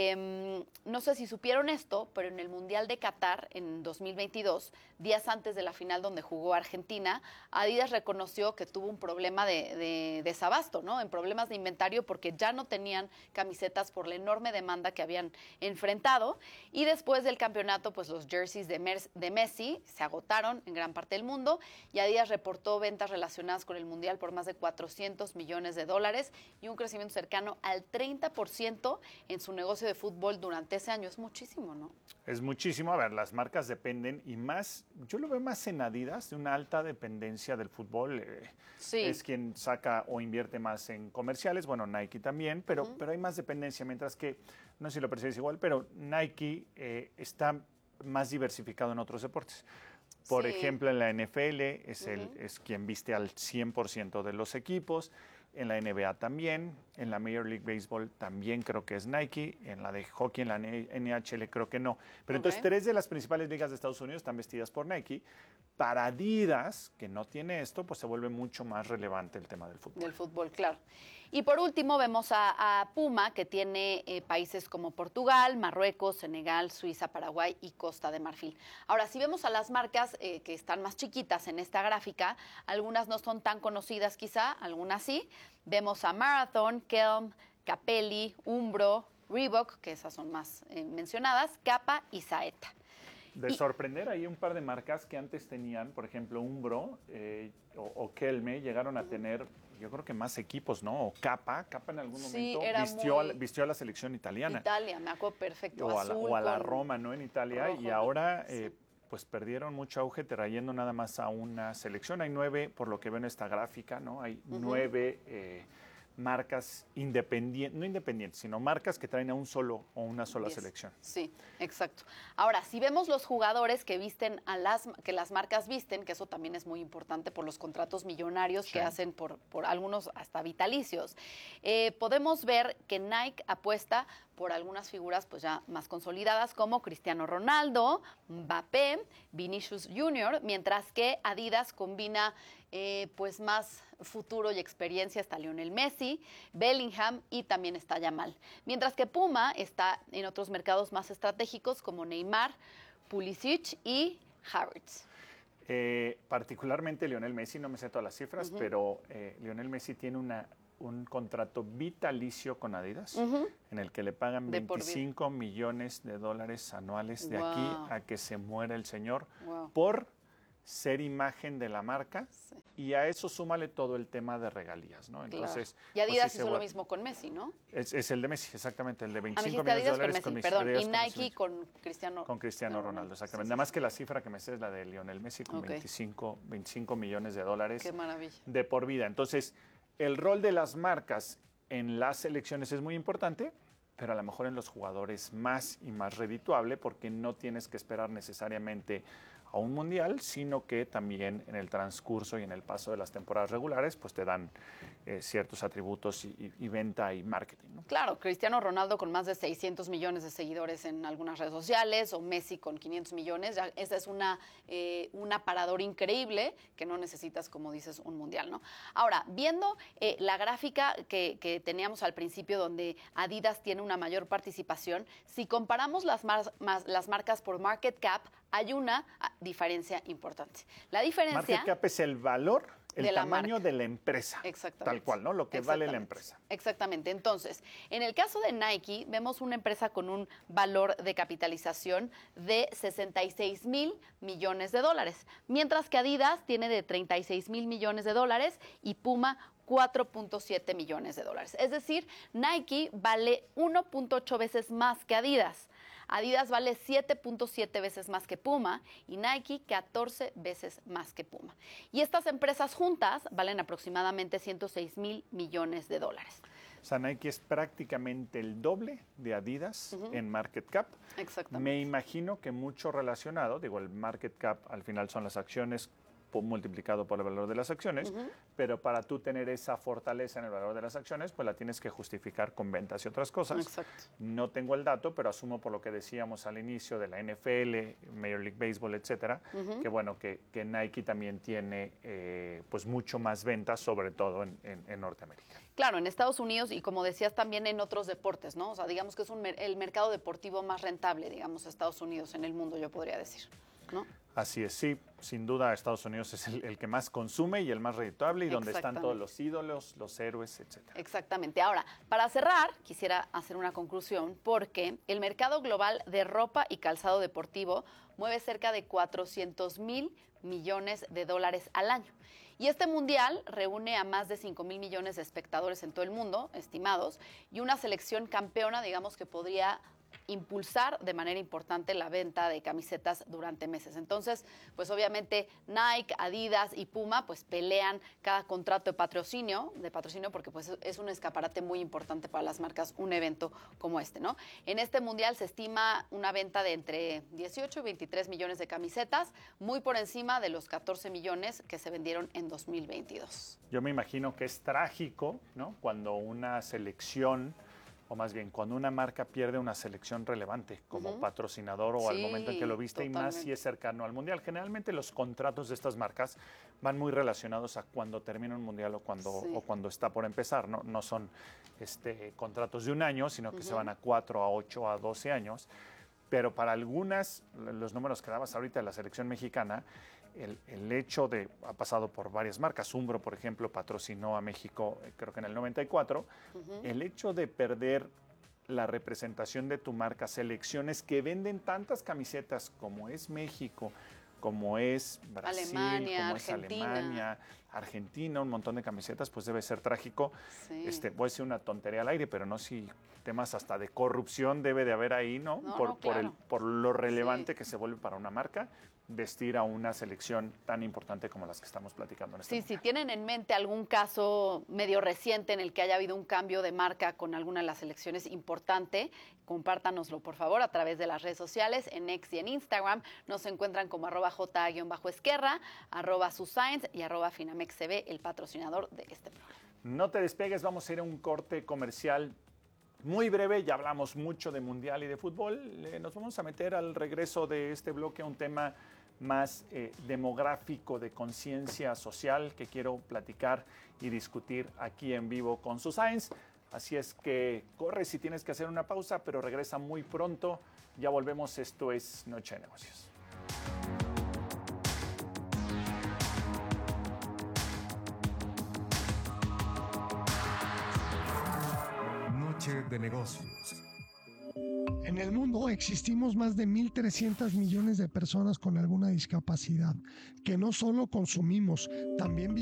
[SPEAKER 12] eh, no sé si supieron esto, pero en el Mundial de Qatar en dos mil veintidós, días antes de la final donde jugó Argentina, Adidas reconoció que tuvo un problema de, de desabasto, ¿no? En problemas de inventario porque ya no tenían camisetas por la enorme demanda que habían enfrentado. Y después del campeonato, pues los jerseys de, Mer de Messi se agotaron en gran parte del mundo y Adidas reportó ventas relacionadas con el Mundial por más de cuatrocientos millones de dólares y un crecimiento cercano al treinta por ciento en su negocio de fútbol durante ese año. Es muchísimo, ¿no?
[SPEAKER 11] Es muchísimo. A ver, las marcas dependen y más, yo lo veo más en Adidas, de una alta dependencia del fútbol. Eh,
[SPEAKER 12] sí.
[SPEAKER 11] Es quien saca o invierte más en comerciales, bueno, Nike también, pero,
[SPEAKER 12] Uh-huh.
[SPEAKER 11] pero hay más dependencia, mientras que, no sé si lo percibes igual, pero Nike eh, está más diversificado en otros deportes. Por
[SPEAKER 12] Sí.
[SPEAKER 11] ejemplo, en la N F L es, el,
[SPEAKER 12] Uh-huh.
[SPEAKER 11] es quien viste al cien por ciento de los equipos, en la N B A también, en la Major League Baseball también creo que es Nike, en la de hockey, en la N H L creo que no. Pero
[SPEAKER 12] Ok.
[SPEAKER 11] entonces tres de las principales ligas de Estados Unidos están vestidas por Nike. Para Adidas, que no tiene esto, pues se vuelve mucho más relevante el tema del fútbol.
[SPEAKER 12] Del fútbol, claro. Y por último vemos a, a Puma, que tiene eh, países como Portugal, Marruecos, Senegal, Suiza, Paraguay y Costa de Marfil. Ahora, si vemos a las marcas eh, que están más chiquitas en esta gráfica, algunas no son tan conocidas quizá, algunas sí. Vemos a Marathon, Kelm, Capelli, Umbro, Reebok, que esas son más eh, mencionadas, Kappa y Saeta.
[SPEAKER 11] De
[SPEAKER 12] y,
[SPEAKER 11] sorprender, hay un par de marcas que antes tenían, por ejemplo, Umbro eh, o, o Kelme, llegaron a tener, yo creo que más equipos, ¿no? O Kappa, Kappa en algún
[SPEAKER 12] sí,
[SPEAKER 11] momento
[SPEAKER 12] era
[SPEAKER 11] vistió,
[SPEAKER 12] muy...
[SPEAKER 11] a, vistió a la selección italiana.
[SPEAKER 12] Italia, me acuerdo perfecto.
[SPEAKER 11] O a la,
[SPEAKER 12] azul
[SPEAKER 11] o a la
[SPEAKER 12] con
[SPEAKER 11] Roma, ¿no? En Italia.
[SPEAKER 12] rojo,
[SPEAKER 11] y ahora,
[SPEAKER 12] sí.
[SPEAKER 11] eh, pues perdieron mucho auge trayendo nada más a una selección. Hay nueve, por lo que veo en esta gráfica, ¿no? Hay uh-huh. nueve... Eh, marcas independientes, no independientes, sino marcas que traen a un solo o una sola
[SPEAKER 12] Yes.
[SPEAKER 11] selección.
[SPEAKER 12] Sí, exacto. Ahora, si vemos los jugadores que visten a las que las marcas visten, que eso también es muy importante por los contratos millonarios sí. que hacen por, por algunos hasta vitalicios, eh, podemos ver que Nike apuesta por algunas figuras pues ya más consolidadas como Cristiano Ronaldo, Mbappé, Vinicius junior, mientras que Adidas combina eh, pues más futuro y experiencia, está Lionel Messi, Bellingham y también está Yamal. Mientras que Puma está en otros mercados más estratégicos como Neymar, Pulisic y Havertz.
[SPEAKER 11] Eh, particularmente Lionel Messi, no me sé todas las cifras, uh-huh. pero eh, Lionel Messi tiene una un contrato vitalicio con Adidas, uh-huh. en el que le pagan de veinticinco millones de dólares anuales de wow. aquí a que se muera el señor wow. por ser imagen de la marca sí. y a eso súmale todo el tema de regalías, ¿no? Entonces,
[SPEAKER 12] claro. Y Adidas
[SPEAKER 11] pues, sí
[SPEAKER 12] hizo
[SPEAKER 11] se...
[SPEAKER 12] lo mismo con Messi, ¿no?
[SPEAKER 11] Es, es el de Messi, exactamente, el de veinticinco
[SPEAKER 12] ah,
[SPEAKER 11] millones
[SPEAKER 12] Adidas
[SPEAKER 11] de dólares
[SPEAKER 12] con Messi,
[SPEAKER 11] con
[SPEAKER 12] perdón,
[SPEAKER 11] Adidas
[SPEAKER 12] y
[SPEAKER 11] con
[SPEAKER 12] Nike
[SPEAKER 11] Messi.
[SPEAKER 12] con Cristiano
[SPEAKER 11] Con Cristiano no, Ronaldo, exactamente. Sí, Nada sí, más sí. que la cifra que me sé es la de Lionel Messi con okay. veinticinco, veinticinco millones de dólares
[SPEAKER 12] Qué maravilla.
[SPEAKER 11] de por vida. Entonces, el rol de las marcas en las selecciones es muy importante, pero a lo mejor en los jugadores más y más redituable porque no tienes que esperar necesariamente a un mundial, sino que también en el transcurso y en el paso de las temporadas regulares, pues te dan eh, ciertos atributos y, y, y venta y marketing, ¿no?
[SPEAKER 12] Claro, Cristiano Ronaldo con más de seiscientos millones de seguidores en algunas redes sociales, o Messi con quinientos millones, ya, esa es una, eh, un aparador increíble que no necesitas, como dices, un mundial, ¿no? Ahora, viendo eh, la gráfica que, que teníamos al principio, donde Adidas tiene una mayor participación, si comparamos las, mar más, las marcas por market cap, hay una diferencia importante. La diferencia...
[SPEAKER 11] Market cap es el valor, el
[SPEAKER 12] de
[SPEAKER 11] tamaño
[SPEAKER 12] marca.
[SPEAKER 11] de la empresa.
[SPEAKER 12] Exactamente.
[SPEAKER 11] Tal cual, ¿no? Lo que vale la empresa.
[SPEAKER 12] Exactamente. Entonces, en el caso de Nike, vemos una empresa con un valor de capitalización de sesenta y seis mil millones de dólares, mientras que Adidas tiene de treinta y seis mil millones de dólares y Puma cuatro punto siete millones de dólares. Es decir, Nike vale uno punto ocho veces más que Adidas. Adidas vale siete punto siete veces más que Puma y Nike catorce veces más que Puma. Y estas empresas juntas valen aproximadamente ciento seis mil millones de dólares.
[SPEAKER 11] O sea, Nike es prácticamente el doble de Adidas uh-huh. en market cap.
[SPEAKER 12] Exactamente.
[SPEAKER 11] Me imagino que mucho relacionado, digo, el market cap al final son las acciones multiplicado por el valor de las acciones, uh-huh. pero para tú tener esa fortaleza en el valor de las acciones, pues la tienes que justificar con ventas y otras cosas.
[SPEAKER 12] Exacto.
[SPEAKER 11] No tengo el dato, pero asumo por lo que decíamos al inicio de la N F L, Major League Baseball, etcétera, uh-huh. que bueno, que, que Nike también tiene eh, pues mucho más ventas, sobre todo en, en, en Norteamérica.
[SPEAKER 12] Claro, en Estados Unidos y como decías también en otros deportes, ¿no? O sea, digamos que es un, el mercado deportivo más rentable, digamos, Estados Unidos en el mundo, yo podría decir, ¿no?
[SPEAKER 11] Así es, sí, sin duda Estados Unidos es el, el que más consume y el más redituable y donde están todos los ídolos, los héroes, etcétera.
[SPEAKER 12] Exactamente. Ahora, para cerrar, quisiera hacer una conclusión porque el mercado global de ropa y calzado deportivo mueve cerca de cuatrocientos mil millones de dólares al año. Y este mundial reúne a más de cinco mil millones de espectadores en todo el mundo, estimados, y una selección campeona, digamos, que podría impulsar de manera importante la venta de camisetas durante meses. Entonces, pues obviamente Nike, Adidas y Puma pues pelean cada contrato de patrocinio, de patrocinio porque pues es un escaparate muy importante para las marcas un evento como este, ¿no? En este mundial se estima una venta de entre dieciocho y veintitrés millones de camisetas, muy por encima de los catorce millones que se vendieron en dos mil veintidós.
[SPEAKER 11] Yo me imagino que es trágico, ¿no? Cuando una selección o más bien cuando una marca pierde una selección relevante como uh-huh. patrocinador o sí, al momento en que lo viste, totalmente. Y más si es cercano al Mundial. Generalmente los contratos de estas marcas van muy relacionados a cuando termina un Mundial o cuando, sí. o cuando está por empezar. No, no son este, contratos de un año, sino que uh-huh. se van a cuatro, a ocho, a doce años. Pero para algunas, los números que dabas ahorita de la selección mexicana, el, el hecho de, ha pasado por varias marcas, Umbro, por ejemplo, patrocinó a México, creo que en el noventa y cuatro, uh-huh. el hecho de perder la representación de tu marca, selecciones que venden tantas camisetas como es México, como es Brasil,
[SPEAKER 12] Alemania,
[SPEAKER 11] como
[SPEAKER 12] Argentina.
[SPEAKER 11] es Alemania, Argentina, un montón de camisetas, pues debe ser trágico.
[SPEAKER 12] Sí.
[SPEAKER 11] Este, voy a decir una tontería al aire, pero no si temas hasta de corrupción debe de haber ahí, ¿no?
[SPEAKER 12] No,
[SPEAKER 11] por,
[SPEAKER 12] no,
[SPEAKER 11] por,
[SPEAKER 12] claro.
[SPEAKER 11] el, por lo relevante
[SPEAKER 12] Sí.
[SPEAKER 11] que se vuelve para una marca vestir a una selección tan importante como las que estamos platicando en este
[SPEAKER 12] Sí,
[SPEAKER 11] momento.
[SPEAKER 12] si tienen en mente algún caso medio reciente en el que haya habido un cambio de marca con alguna de las selecciones importante, compártanoslo por favor a través de las redes sociales, en X y en Instagram. Nos encuentran como arroba j-esquerra, arroba suscience y arroba finamexcb, el patrocinador de este programa.
[SPEAKER 11] No te despegues, vamos a ir a un corte comercial muy breve. Ya hablamos mucho de mundial y de fútbol. Eh, nos vamos a meter al regreso de este bloque a un tema más eh, demográfico, de conciencia social, que quiero platicar y discutir aquí en vivo con Suscience. Así es que corre si tienes que hacer una pausa, pero regresa muy pronto. Ya volvemos, esto es Noche de Negocios.
[SPEAKER 7] Noche de Negocios.
[SPEAKER 18] En el mundo existimos más de mil trescientos millones de personas con alguna discapacidad, que no solo consumimos, también